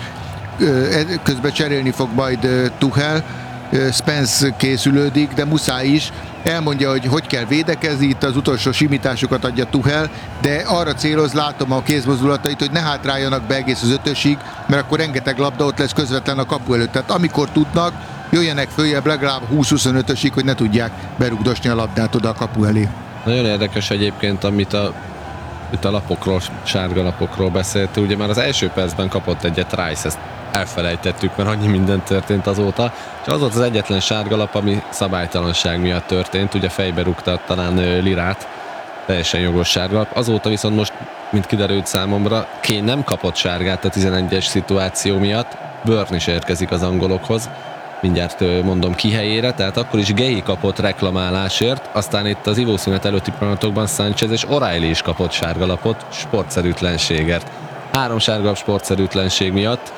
Közben cserélni fog majd Tuchel. Spence készülődik, de muszáj is. Elmondja, hogy hogy kell védekezni, itt az utolsó simításokat adja Tuchel, de arra céloz, látom a kézmozdulatait, hogy ne hátráljanak be egész az ötösig, mert akkor rengeteg labda ott lesz közvetlen a kapu előtt. Tehát amikor tudnak, jöjjenek följebb legalább húsz-huszonötösig, hogy ne tudják berugdosni a labdát oda a kapu elé. Nagyon érdekes egyébként, amit a, itt a lapokról, sárga lapokról beszélt. Ugye már az első percben kapott egyet Rice, ezt elfelejtettük, mert annyi minden történt azóta. És az volt az egyetlen sárga lap, ami szabálytalanság miatt történt. Ugye fejbe rúgta talán Lirát, teljesen jogos sárga lap. Azóta viszont most, mint kiderült számomra, Kane nem kapott sárgát a tizenegyes szituáció miatt. Burn is érkezik az angolokhoz. Mindjárt mondom ki helyére, tehát akkor is Gay kapott reklamálásért, aztán itt az ivószünet előtti pillanatokban Sanchez és O'Reilly is kapott sárgalapot sportszerűtlenségért. Három sárgalap sportszerűtlenség miatt.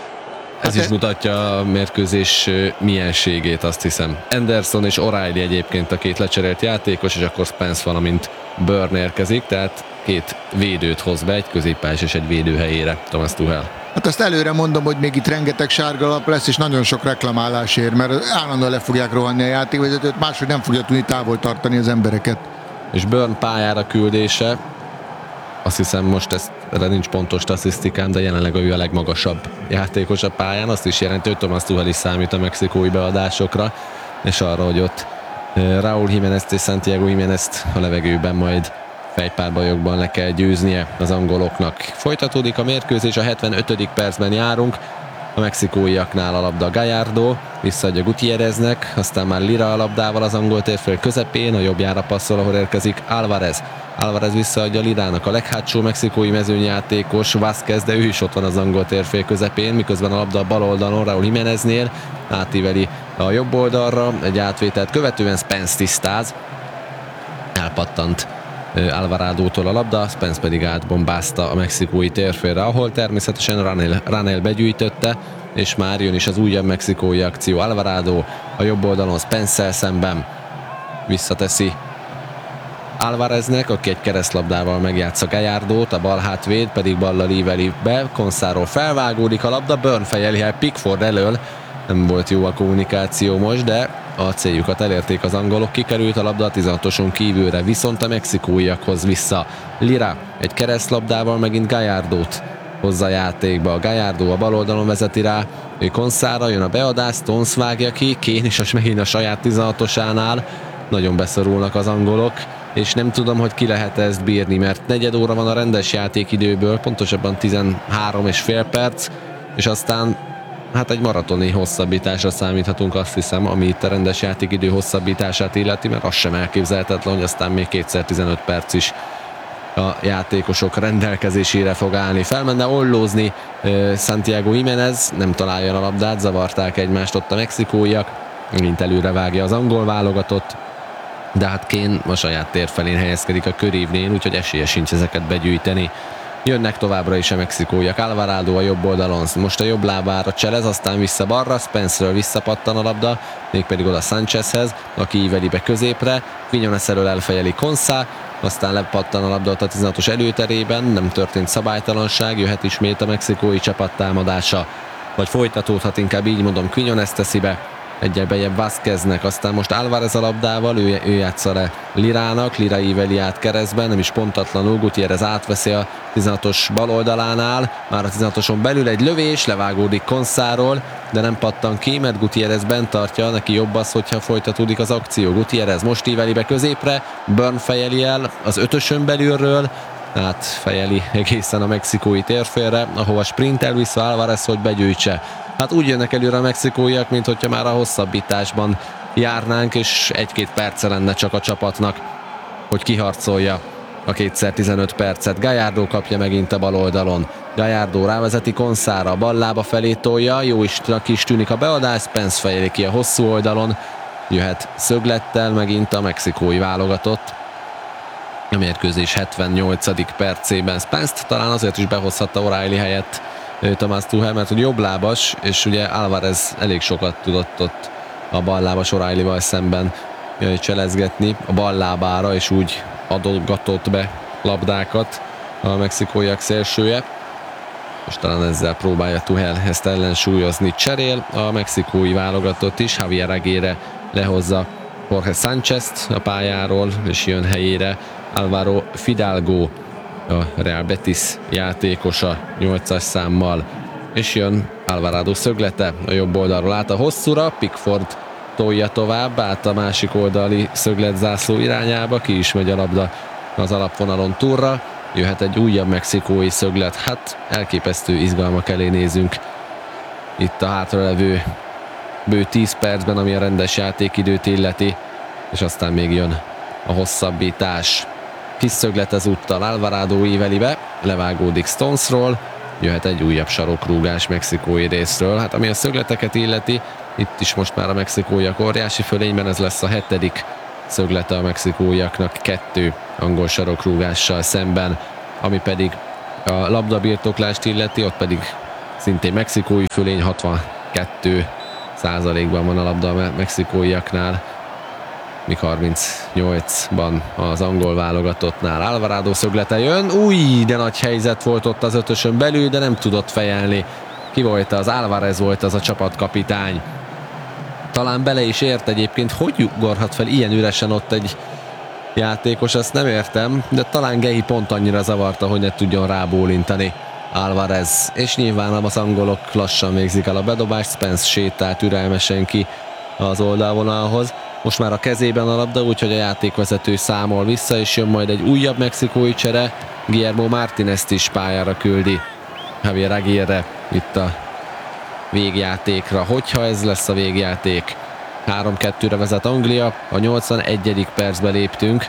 Ez is mutatja a mérkőzés mienségét, azt hiszem. Anderson és O'Reilly egyébként a két lecserélt játékos, és akkor Spence valamint Burn érkezik, tehát két védőt hoz be, egy középpályás és egy védő helyére Thomas Tuchel. Hát azt előre mondom, hogy még itt rengeteg sárgalap lesz, és nagyon sok reklamálásért, mert állandóan le fogják rohanni a játékvezetőt, máshogy nem fogja tudni távol tartani az embereket. És Burn pályára küldése, azt hiszem most ezt, erre nincs pontos statisztikám, de jelenleg ő a legmagasabb játékos a pályán, azt is jelenti, hogy Thomas Tuchel is számít a mexikói beadásokra, és arra, hogy ott Raúl Jiménezt és Santiago Jiménezt a levegőben majd fejpárbajokban le kell győznie az angoloknak. Folytatódik a mérkőzés, a hetvenötödik percben járunk, a mexikóiaknál a labda Gallardo, visszaadja Gutierreznek, aztán már Lira a labdával az angol térfél közepén, a jobbjára passzol, ahol érkezik Álvarez. Álvarez visszaadja Lirának, a leghátsó mexikói mezőnyjátékos Vázquez, de ő is ott van az angol térfél közepén, miközben a labda a bal oldalon Raúl Jiméneznél, átíveli a jobb oldalra, egy átvételt követően Spence tisztáz, elpattant Alvarado-tól a labda, Spence pedig átbombázta a mexikói térfélre, ahol természetesen Ranel, Ranel begyűjtötte, és már jön is az újabb mexikói akció. Alvarado a jobb oldalon Spence-szel szemben visszateszi Álvareznek, aki egy keresztlabdával megjátsza Gallardót, a bal hátvéd pedig ballal íveli be, Conszáról felvágódik a labda, Burn fejeli el Pickford elől, nem volt jó a kommunikáció most, de a céljukat elérték az angolok, kikerült a labda a tizenhatoson kívülre, viszont a mexikóiakhoz vissza. Lira egy keresztlabdával megint Gallardót hozza játékba. A Gallardo a bal oldalon vezeti rá, ő Conszára, jön a beadás, Stones vágja ki, Kane is megint a saját tizenhatosánál, nagyon beszorulnak az angolok, és nem tudom, hogy ki lehet ezt bírni, mert negyed óra van a rendes játékidőből, pontosabban tizenhárom és fél perc, és aztán hát egy maratoni hosszabbításra számíthatunk, azt hiszem, ami itt a rendes játékidő hosszabbítását illeti, mert az sem elképzelhetetlen, hogy aztán még kétszer tizenöt perc is a játékosok rendelkezésére fog állni. Felmenne ollózni uh, Santiago Jiménez, nem találja a labdát, zavarták egymást ott a mexikóiak, mint előre vágja az angol válogatott, de hát Kane a saját tér felén helyezkedik a körívnél, úgyhogy esélye sincs ezeket begyűjteni. Jönnek továbbra is a mexikóiak, Alvarado a jobb oldalon, most a jobb lábára cselez, aztán vissza balra, Spence-ről visszapattan a labda, mégpedig oda Sanchezhez, aki íveli be középre, Quinones elől elfejeli Consa, aztán lepattan a labda a tizenhatos előterében, nem történt szabálytalanság, jöhet ismét a mexikói csapat támadása, vagy folytatódhat, inkább így mondom, Quinones teszi be, egyel bejebb Vázqueznek, aztán most Álvarez a labdával, ő, ő játsza le Lirának, Lira íveli át keresztben, nem is pontatlanul, Gutiérrez átveszi a tizenhatos bal oldalánál, már a tizenhatoson belül egy lövés, levágódik Konszáról, de nem pattan ki, mert Gutiérrez bent tartja, neki jobb az, hogyha folytatódik az akció. Gutiérrez most íveli be középre, Burn fejeli el az ötösön belülről, hát fejeli egészen a mexikói térfélre, ahova sprintel vissza Álvarez, hogy begyűjtse. Hát úgy jönnek előre a mexikóiak, mint hogyha már a hosszabbításban járnánk, és egy-két perce lenne csak a csapatnak, hogy kiharcolja a kétszer tizenöt percet. Gallardo kapja megint a bal oldalon. Gallardo rávezeti Konszára, bal lába felé tolja, jó is, is tűnik a beadás, Spence fejeli ki a hosszú oldalon, jöhet szöglettel megint a mexikói válogatott. A mérkőzés hetvennyolcadik percében Spence-t talán azért is behozhatta O'Reilly helyett Tomás Tuchel, mert hogy jobblábas, és ugye Álvarez elég sokat tudott ott a ballábas O'Reillyval szemben cselezgetni a ballábára, és úgy adogatott be labdákat a mexikóiak szélsője. Most talán ezzel próbálja Tuchel ezt ellensúlyozni. Cserél a mexikói válogatott is, Javier Aguirre lehozza Jorge Sánchez a pályáról, és jön helyére Álvaro Fidalgo, a Real Betis játékosa nyolcas számmal, és jön Alvarado szöglete a jobb oldalról át a hosszúra, Pickford tolja tovább át a másik oldali szögletzászló irányába, ki is megy a labda az alapvonalon túlra, jöhet egy újabb mexikói szöglet, hát elképesztő izgalmak elé nézünk itt a hátralevő bő tíz percben, ami a rendes játékidőt illeti, és aztán még jön a hosszabbítás. Kis szöglet ezúttal Alvarado íveli be, levágódik Stonesról, jöhet egy újabb sarokrúgás mexikói részről. Hát ami a szögleteket illeti, itt is most már a mexikóiak óriási fölényben, ez lesz a hetedik szöglete a mexikóiaknak, kettő angol sarokrúgással szemben, ami pedig a labdabirtoklást illeti, ott pedig szintén mexikói fölény, hatvankettő százalékban van a labda a mexikóiaknál, míg harmincnyolcban az angol válogatottnál. Alvarado szöglete jön, új, de nagy helyzet volt ott az ötösön belül, de nem tudott fejelni. Ki volt az? Álvarez volt az a csapatkapitány. Talán bele is ért egyébként, hogy ugorhat fel ilyen üresen ott egy játékos, azt nem értem, de talán Gehi pont annyira zavarta, hogy ne tudjon rábólintani Álvarez. És nyilván az angolok lassan végzik el a bedobást, Spence sétál türelmesen ki az oldalvonalhoz. Most már a kezében a labda, úgyhogy a játékvezető számol vissza, és jön majd egy újabb mexikói csere. Guillermo Martínez-t is pályára küldi Javier Aguirre itt a végjátékra. Hogyha ez lesz a végjáték, három kettőre vezet Anglia, a nyolcvanegyedik percbe léptünk.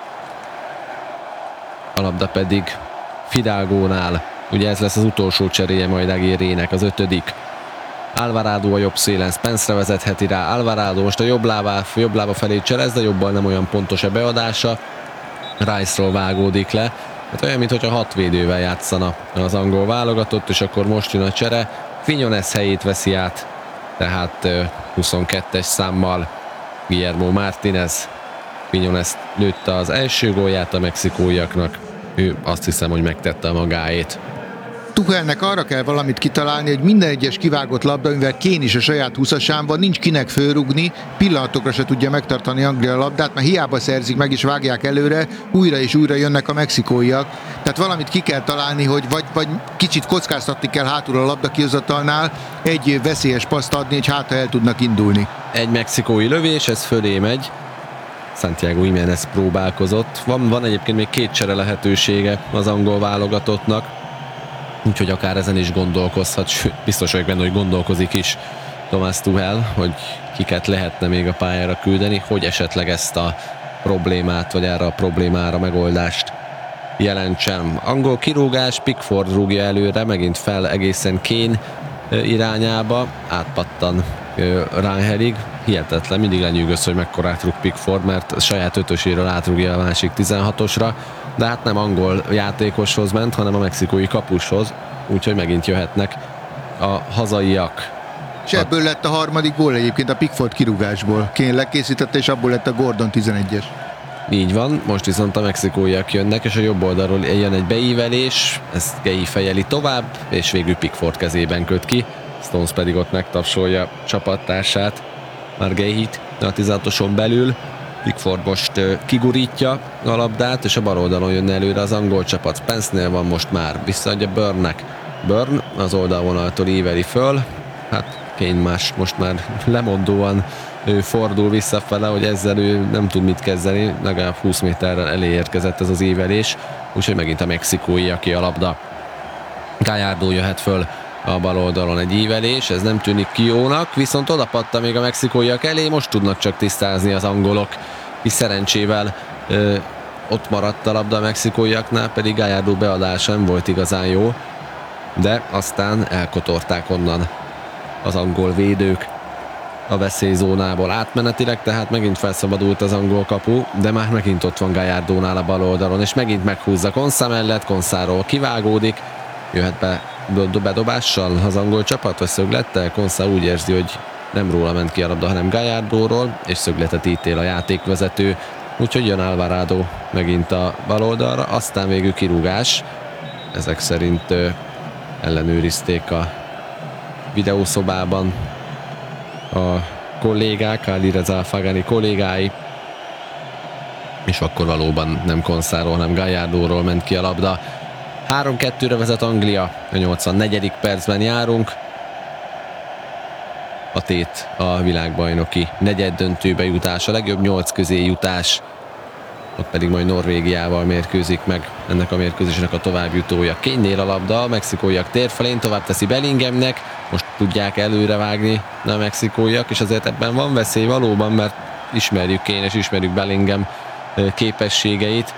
A labda pedig Fidalgónál. Ugye ez lesz az utolsó cseréje majd Aguirrének, az ötödik. Alvarado a jobb szélen, Spence-re vezetheti rá. Alvarado most a jobb lába, jobb lába felé cselez, de jobban nem olyan pontos a beadása. Rice-ról vágódik le. Hát olyan, mintha hat védővel játszana az angol válogatott, és akkor most jön a csere. Quiñones helyét veszi át, tehát huszonkettes számmal Guillermo Martínez. Quiñones lőtte az első gólját a mexikóiaknak. Ő azt hiszem, hogy megtette a magáét. Tuchelnek arra kell valamit kitalálni, hogy minden egyes kivágott labda, mivel Kane is a saját húszasán van, nincs kinek fölrugni, pillanatokra se tudja megtartani Anglia a labdát, mert hiába szerzik meg és vágják előre, újra és újra jönnek a mexikóiak. Tehát valamit ki kell találni, hogy vagy, vagy kicsit kockáztatni kell hátul a labda kihozatalnál, egy veszélyes paszt adni, hogy hátra el tudnak indulni. Egy mexikói lövés, ez fölé megy. Santiago Jiménez próbálkozott. Van, van egyébként még két csere lehetősége az angol válogatottnak, úgyhogy akár ezen is gondolkozhat, sőt, biztos vagyok benne, hogy gondolkozik is Tomás Tuchel, hogy kiket lehetne még a pályára küldeni, hogy esetleg ezt a problémát, vagy erre a problémára megoldást jelentsen. Angol kirúgás, Pickford rúgja előre, megint fel egészen Kane irányába, átpattan Rangelig. Hihetetlen, mindig lenyűgöz, hogy mekkorát rúg Pickford, mert a saját ötöséről átrúgja a másik tizenhatosra, de hát nem angol játékoshoz ment, hanem a mexikói kapushoz, úgyhogy megint jöhetnek a hazaiak. És ebből lett a harmadik gól egyébként a Pickford kirúgásból. Kane lekészítette, és abból lett a Gordon tizenegyes. Így van, most viszont a mexikóiak jönnek, és a jobb oldalról jön egy beívelés, ezt Gehi fejeli tovább, és végül Pickford kezében köt ki, Stones pedig ott megtapsolja csapattársát. már Gehit a tizenhatoson belül. Pickford most kigurítja a labdát, és a bal oldalon jönne előre az angol csapat. Spence-nél van most már, visszaadja Burnnek. Burn az oldalvonaltól íveli föl, hát Kane más most már lemondóan ő fordul visszafele, hogy ezzel ő nem tud mit kezdeni, legalább húsz méterrel elé érkezett ez az ívelés, úgyhogy megint a mexikói, aki a labda. Gallardo jöhet föl a bal oldalon egy ívelés, ez nem tűnik ki jónak, viszont odapadta még a mexikóiak elé, most tudnak csak tisztázni az angolok, és szerencsével ö, ott maradt a labda a mexikóiaknál, pedig Gallardo beadása nem volt igazán jó, de aztán elkotorták onnan az angol védők a veszélyzónából átmenetileg, tehát megint felszabadult az angol kapu, de már megint ott van Gallardónál a bal oldalon, és megint meghúzza Konsa mellett, Konsáról kivágódik, jöhet be bedobással az angol csapat, vagy szöglettel. Konsa úgy érzi, hogy nem róla ment ki a labda, hanem Gallardóról, és szögletet ítél a játékvezető, úgyhogy jön Alvarado megint a bal oldalra, aztán végül kirúgás. Ezek szerint ö, ellenőrizték a videószobában a kollégák, Alireza Fagani kollégái, és akkor valóban nem Konsáról, hanem Gallardóról ment ki a labda. három kettőre vezet Anglia, a nyolcvannegyedik percben járunk. A tét a világbajnoki negyeddöntőbe jutás, a legjobb nyolc közé jutás. Ott pedig majd Norvégiával mérkőzik meg ennek a mérkőzésnek a továbbjutója. Kane-nél a labda, a mexikóiak térfelén, tovább teszi Bellinghamnek, most tudják előrevágni a mexikóiak, és azért ebben van veszély valóban, mert ismerjük Kane és ismerjük Bellingham képességeit.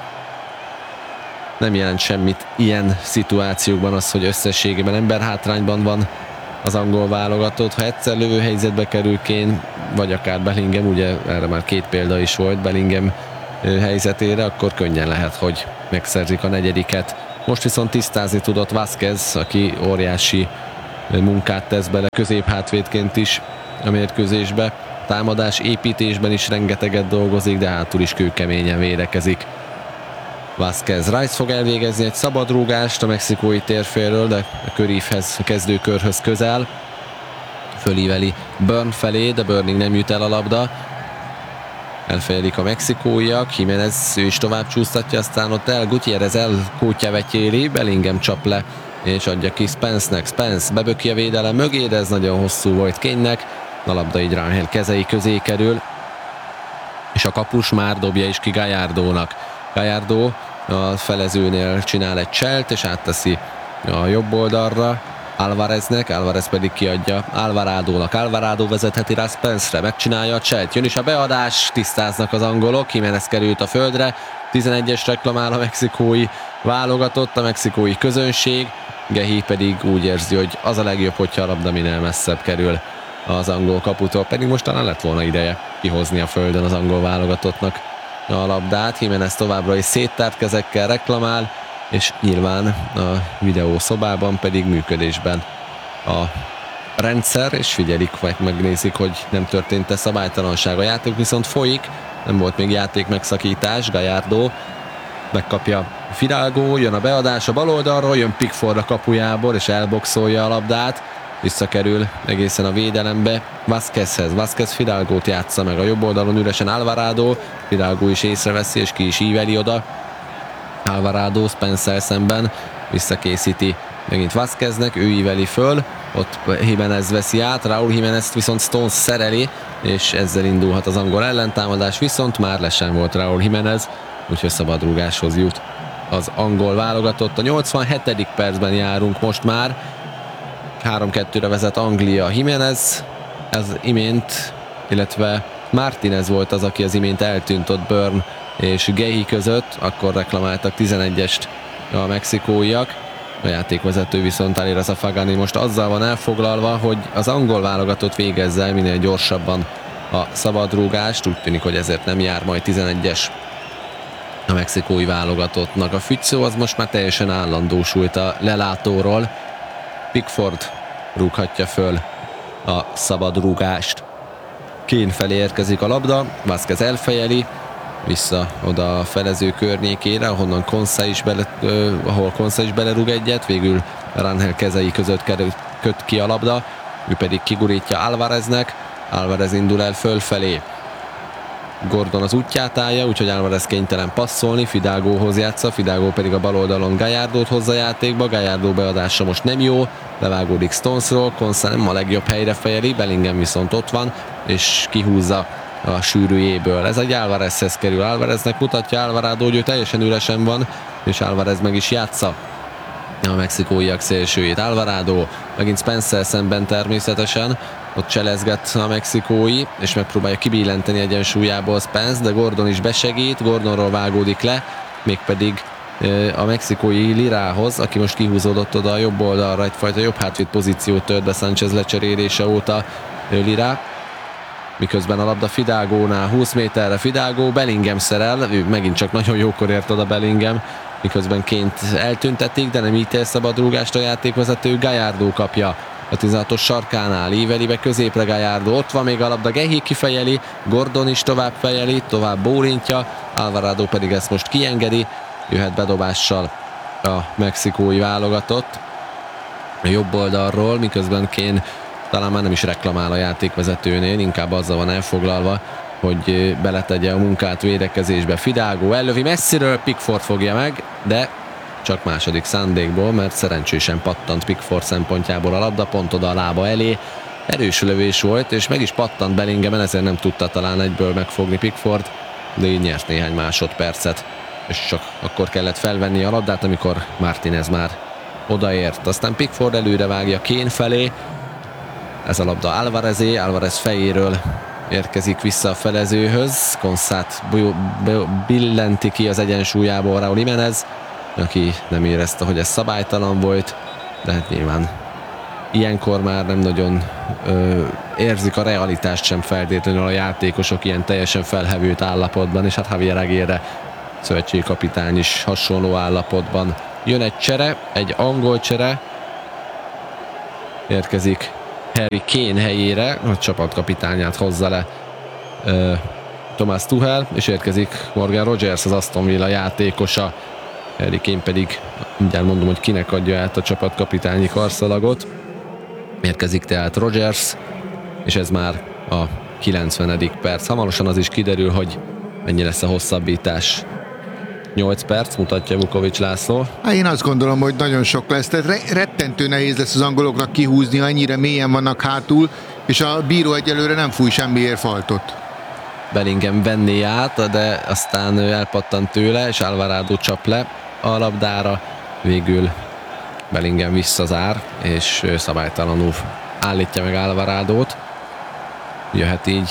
Nem jelent semmit ilyen szituációkban az, hogy összességében emberhátrányban van az angol válogatott. Ha egyszer lövőhelyzetbe kerül Kane, vagy akár Bellingham, ugye erre már két példa is volt Bellingham helyzetére, akkor könnyen lehet, hogy megszerzik a negyediket. Most viszont tisztázni tudott Vázquez, aki óriási munkát tesz bele középhátvédként is a mérkőzésbe. Támadás építésben is rengeteget dolgozik, de hátul is kőkeményen védekezik. Vázquez. Rice fog elvégezni egy szabadrúgást a mexikói térfélről, de a körívhez, a kezdőkörhöz közel. Fölíveli Burn felé, de Burning nem jut el a labda. Elfejelik a mexikóiak, Jiménez ő is tovább csúsztatja, aztán ott el Gutiérrez elkótyavetyéli, Bellingham csap le, és adja ki Spence-nek. Spence beböki a védelem mögé, de ez nagyon hosszú volt Kane-nek. A labda így Rangel kezei közé kerül, és a kapus már dobja is ki Gallardónak. Gallardo a felezőnél csinál egy cselt, és átteszi a jobb oldalra Alvareznek, Alvarez pedig kiadja Alvaradónak. Alvarado vezetheti rá Spence-re, megcsinálja a cselt, jön is a beadás, tisztáznak az angolok, Jiménez került a földre, tizenegyes reklamál a mexikói válogatott, a mexikói közönség, Gehi pedig úgy érzi, hogy az a legjobb, hogyha a labda minél messzebb kerül az angol kaputól, pedig most talán lett volna ideje kihozni a földön az angol válogatottnak a labdát. Jiménez továbbra is széttárt kezekkel reklamál, és nyilván a videószobában pedig működésben a rendszer, és figyelik, vagy megnézik, hogy nem történt-e szabálytalanság. A játék viszont folyik, nem volt még játék megszakítás. Gallardo megkapja Fidalgo, jön a beadás a bal oldalról, jön Pickford a kapujából, és elboxolja a labdát, visszakerül egészen a védelembe Vázquezhez. Vázquez Fidalgót játsza meg a jobb oldalon, üresen Alvarado, Fidalgo is észreveszi, és ki is íveli oda. Alvarado Spencer szemben visszakészíti megint Vázqueznek, ő íveli föl, ott Jiménez veszi át, Raúl Jiménezt viszont Stones szereli, és ezzel indulhat az angol ellentámadás, viszont már le sem volt Raúl Jiménez, úgyhogy szabadrúgáshoz jut az angol válogatott. A nyolcvanhetedik percben járunk most már, három kettőre vezet Anglia. Jiménez ez imént, illetve Martinez volt az, aki az imént eltűnt ott Burn és Gehi között, akkor reklamáltak tizenegyest a mexikóiak. A játékvezető viszont Alireza Fagani most azzal van elfoglalva, hogy az angol válogatott végezze el minél gyorsabban a szabadrúgást, úgy tűnik, hogy ezért nem jár majd tizenegyes a mexikói válogatottnak. A fügyszó az most már teljesen állandósult a lelátóról. Pickford rúghatja föl a szabadrúgást. Kane felé érkezik a labda, Vázquez elfejeli, vissza oda a felező környékére, ahonnan Konsa is bele, uh, ahol Konsa is belerúg egyet, végül Rangel kezei között kerül, köt ki a labda, ő pedig kigurítja Alvareznek, Álvarez indul el fölfelé. Gordon az útját állja, úgyhogy Álvarez kénytelen passzolni, Fidalgóhoz játsza, Fidalgó pedig a bal oldalon Gallardót hozza játékba, Gallardo beadása most nem jó, levágódik Stonesról, Konsa nem a legjobb helyre fejeli, Bellingham viszont ott van, és kihúzza a sűrűjéből. Ez egy Álvarezhez kerül, Álvareznek mutatja Alvarado, hogy ő teljesen üresen van, és Álvarez meg is játsza a mexikóiak szélsőjét. Alvarado, megint Spencer szemben természetesen, ott cselezget a mexikói, és megpróbálja kibillenteni egyensúlyából Spence, de Gordon is besegít, Gordonról vágódik le, mégpedig a mexikói Lirához, aki most kihúzódott oda a jobb oldalra, egyfajta jobb hátvéd pozíciót tört be Sánchez lecserélése óta Lirá. Miközben a labda Fidalgónál húsz méterre Fidalgó, Bellingham szerel, ő megint csak nagyon jókor ért oda Bellingham, miközben Ként eltüntetik, de nem így tér szabadrúgást a játékvezető, Gallardo kapja a tizenhatos sarkánál, íveli be középre Gallardo, ott van még a labda, Gehi kifejeli, Gordon is tovább fejeli, tovább bólintja, Alvarado pedig ezt most kiengedi, jöhet bedobással a mexikói válogatott a jobb oldalról, miközben Kane talán már nem is reklamál a játékvezetőnél, inkább azzal van elfoglalva, hogy beletegye a munkát védekezésbe. Fidalgó ellövi messziről, Pickford fogja meg, de csak második szándékból, mert szerencsésen pattant Pickford szempontjából a labda, pont oda a lába elé. Erős lövés volt, és meg is pattant Bellinghamen, ezért nem tudta talán egyből megfogni Pickford, de így nyert néhány másodpercet, és csak akkor kellett felvenni a labdát, amikor Martinez már odaért. Aztán Pickford előre vágja Kane felé, ez a labda Álvarezé, Álvarez fejéről érkezik vissza a felezőhöz, Konsát billenti ki az egyensúlyából Raúl Jiménez, aki nem érezte, hogy ez szabálytalan volt, de hát nyilván ilyenkor már nem nagyon ö, érzik a realitást sem feltétlenül a játékosok ilyen teljesen felhevült állapotban, és hát Javier Aguirre szövetségi kapitány is hasonló állapotban. Jön egy csere, egy angol csere, érkezik Harry Kane helyére, a csapatkapitányát hozza le uh, Thomas Tuchel, és érkezik Morgan Rogers, az Aston Villa játékosa. Harry Kane pedig, mindjárt mondom, hogy kinek adja át a csapatkapitányi karszalagot. Érkezik tehát Rogers, és ez már a kilencvenedik perc. Hamarosan az is kiderül, hogy mennyi lesz a hosszabbítás. nyolc perc, mutatja Vukovics László. Hát én azt gondolom, hogy nagyon sok lesz, tehát rettentő nehéz lesz az angoloknak kihúzni, annyira mélyen vannak hátul, és a bíró egyelőre nem fúj semmiért faltot. Bellingham venné át, de aztán elpattant tőle, és Alvarado csap le a labdára. Végül Bellingham visszazár, és szabálytalanul állítja meg Alvaradót. Jöhet így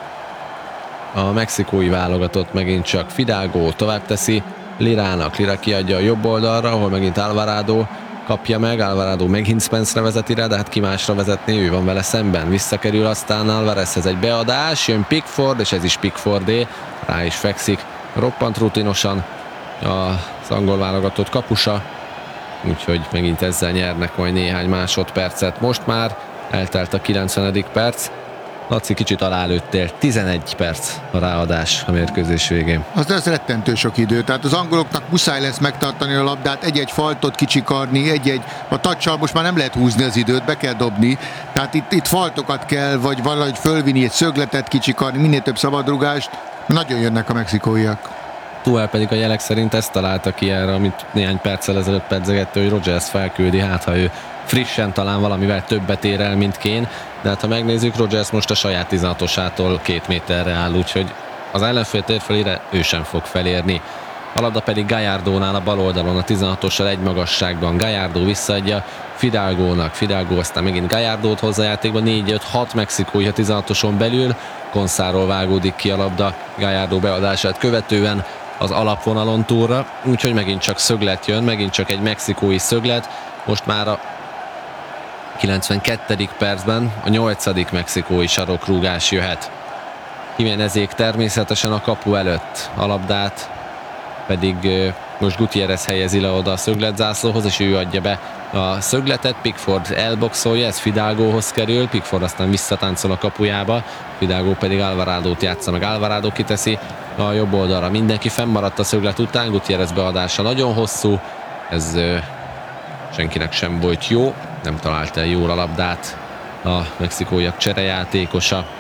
a mexikói válogatott, megint csak Fidalgó tovább teszi Lirának. Lira kiadja a jobb oldalra, ahol megint Alvarado kapja meg. Alvarado megint Spence-re vezeti rá, de hát ki másra vezetné, ő van vele szemben. Visszakerül aztán Alvarezhez egy beadás, jön Pickford, és ez is Pickfordé. Rá is fekszik roppant rutinosan az angol válogatott kapusa, úgyhogy megint ezzel nyernek majd néhány másodpercet. Most már eltelt a kilencvenedik perc. Laci, kicsit alálőttél, tizenegy perc a ráadás a mérkőzés végén. Az ez rettentő sok idő, tehát az angoloknak muszáj lesz megtartani a labdát, egy-egy faltot kicsikarni, egy-egy, a tacsal most már nem lehet húzni az időt, be kell dobni, tehát itt, itt faltokat kell, vagy valahogy fölvinni, egy szögletet kicsikarni, minél több szabadrugást, nagyon jönnek a mexikóiak. Tuchel pedig a jelek szerint ezt találta ki erre, amit néhány perccel ezelőtt pedzegettő, hogy Rogers felküldi, hát ha ő frissen talán valamivel többet ér el, mint Kane, de hát ha megnézzük, Rogers most a saját tizenhatosától két méterre áll, úgyhogy az ellenfél térfelére ő sem fog felérni. A labda pedig Gallardónál a bal oldalon, a tizenhatossal egy magasságban. Gallardo visszaadja Fidalgónak, Fidalgó aztán megint Gallardót hozza játékba, négy öt hat mexikói a tizenhatoson belül, Konszáról vágódik ki a labda Gallardo beadását követően az alapvonalon túlra, úgyhogy megint csak szöglet jön, megint csak egy mexikói szöglet, most már a kilencvenkettedik percben a nyolcadik mexikói sarokrúgás jöhet. Jiménezék természetesen a kapu előtt, a labdát pedig most Gutiérrez helyezi le oda a szögletzászlóhoz, és ő adja be a szögletet, Pickford elboxolja, ez Fidalgóhoz kerül, Pickford aztán visszatáncol a kapujába, Fidalgó pedig Alvaradót játsza meg, Alvarado kiteszi a jobb oldalra, mindenki fennmaradt a szöglet után, Gutiérrez beadása nagyon hosszú, ez ö, senkinek sem volt jó, nem talált el jól a labdát a mexikóiak cserejátékosa.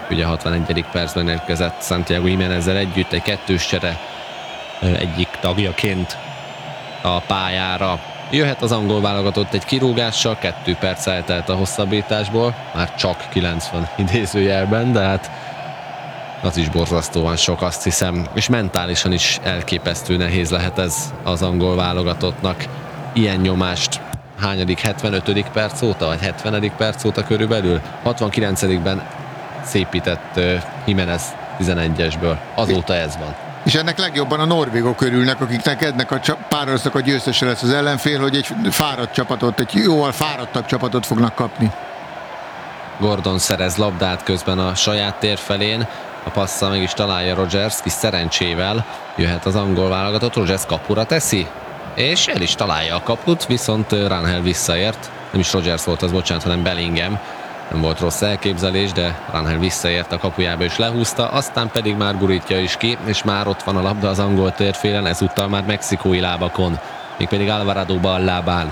Ugye a hatvanegyedik percben érkezett Santiago Jiménezzel együtt egy kettős csere egyik tagjaként a pályára. Jöhet az angol válogatott egy kirúgással, kettő perc eltelt a hosszabbításból, már csak kilencven idézőjelben, de hát az is borzasztóan sok, azt hiszem, és mentálisan is elképesztő nehéz lehet ez az angol válogatottnak. Ilyen nyomást hányadik, hetvenötödik perc óta, vagy hetvenedik perc óta körülbelül? hatvankilencedikben szépített uh, Jiménez tizenegyesből. Azóta ez van. És ennek legjobban a norvégok örülnek, akiknek ennek a párharcnak a győztese lesz az ellenfél, hogy egy fáradt csapatot, egy jóval fáradtabb csapatot fognak kapni. Gordon szerez labdát közben a saját tér felén, a passzal meg is találja Rogers, kis szerencsével jöhet az angol válogatott, Rogers kapura teszi, és el is találja a kaput, viszont Rangel visszaért, nem is Rogers volt az, bocsánat, hanem Bellingham. Nem volt rossz elképzelés, de Rangel visszaért a kapujába és lehúzta, aztán pedig már gurítja is ki, és már ott van a labda az angol térfélen, ezúttal már mexikói lábakon, mégpedig Alvarado bal lábán.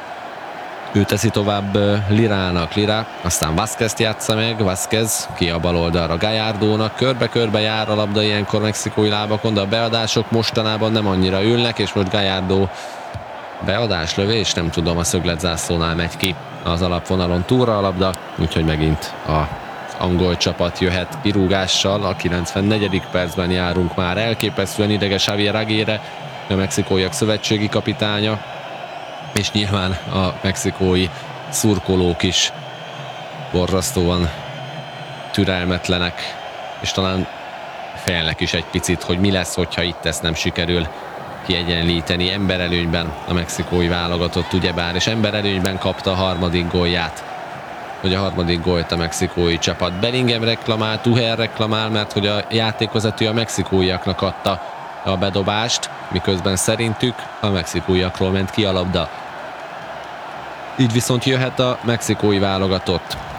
Ő teszi tovább Lirának, Lira, aztán Vázquezt játsza meg, Vázquez ki a bal oldalra Gallardónak, körbe-körbe jár a labda ilyenkor mexikói lábakon, de a beadások mostanában nem annyira ülnek, és most Gallardo beadás, lövés, nem tudom, a szögletzászlónál megy ki az alapvonalon túlra a labda, úgyhogy megint az angol csapat jöhet kirúgással, a kilencvennegyedik percben járunk már, elképesztően ideges Javier Aguirre, a mexikóiak szövetségi kapitánya, és nyilván a mexikói szurkolók is borzasztóan türelmetlenek, és talán félnek is egy picit, hogy mi lesz, hogyha itt ezt nem sikerül kiegyenlíteni. Emberelőnyben a mexikói válogatott ugyebár, és emberelőnyben kapta a harmadik gólját. Hogy a harmadik gólt a mexikói csapat. Bellingham reklamál, Tuchel reklamál, mert hogy a játékvezető a mexikóiaknak adta a bedobást, miközben szerintük a mexikóiakról ment ki a labda. Így viszont jöhet a mexikói válogatott.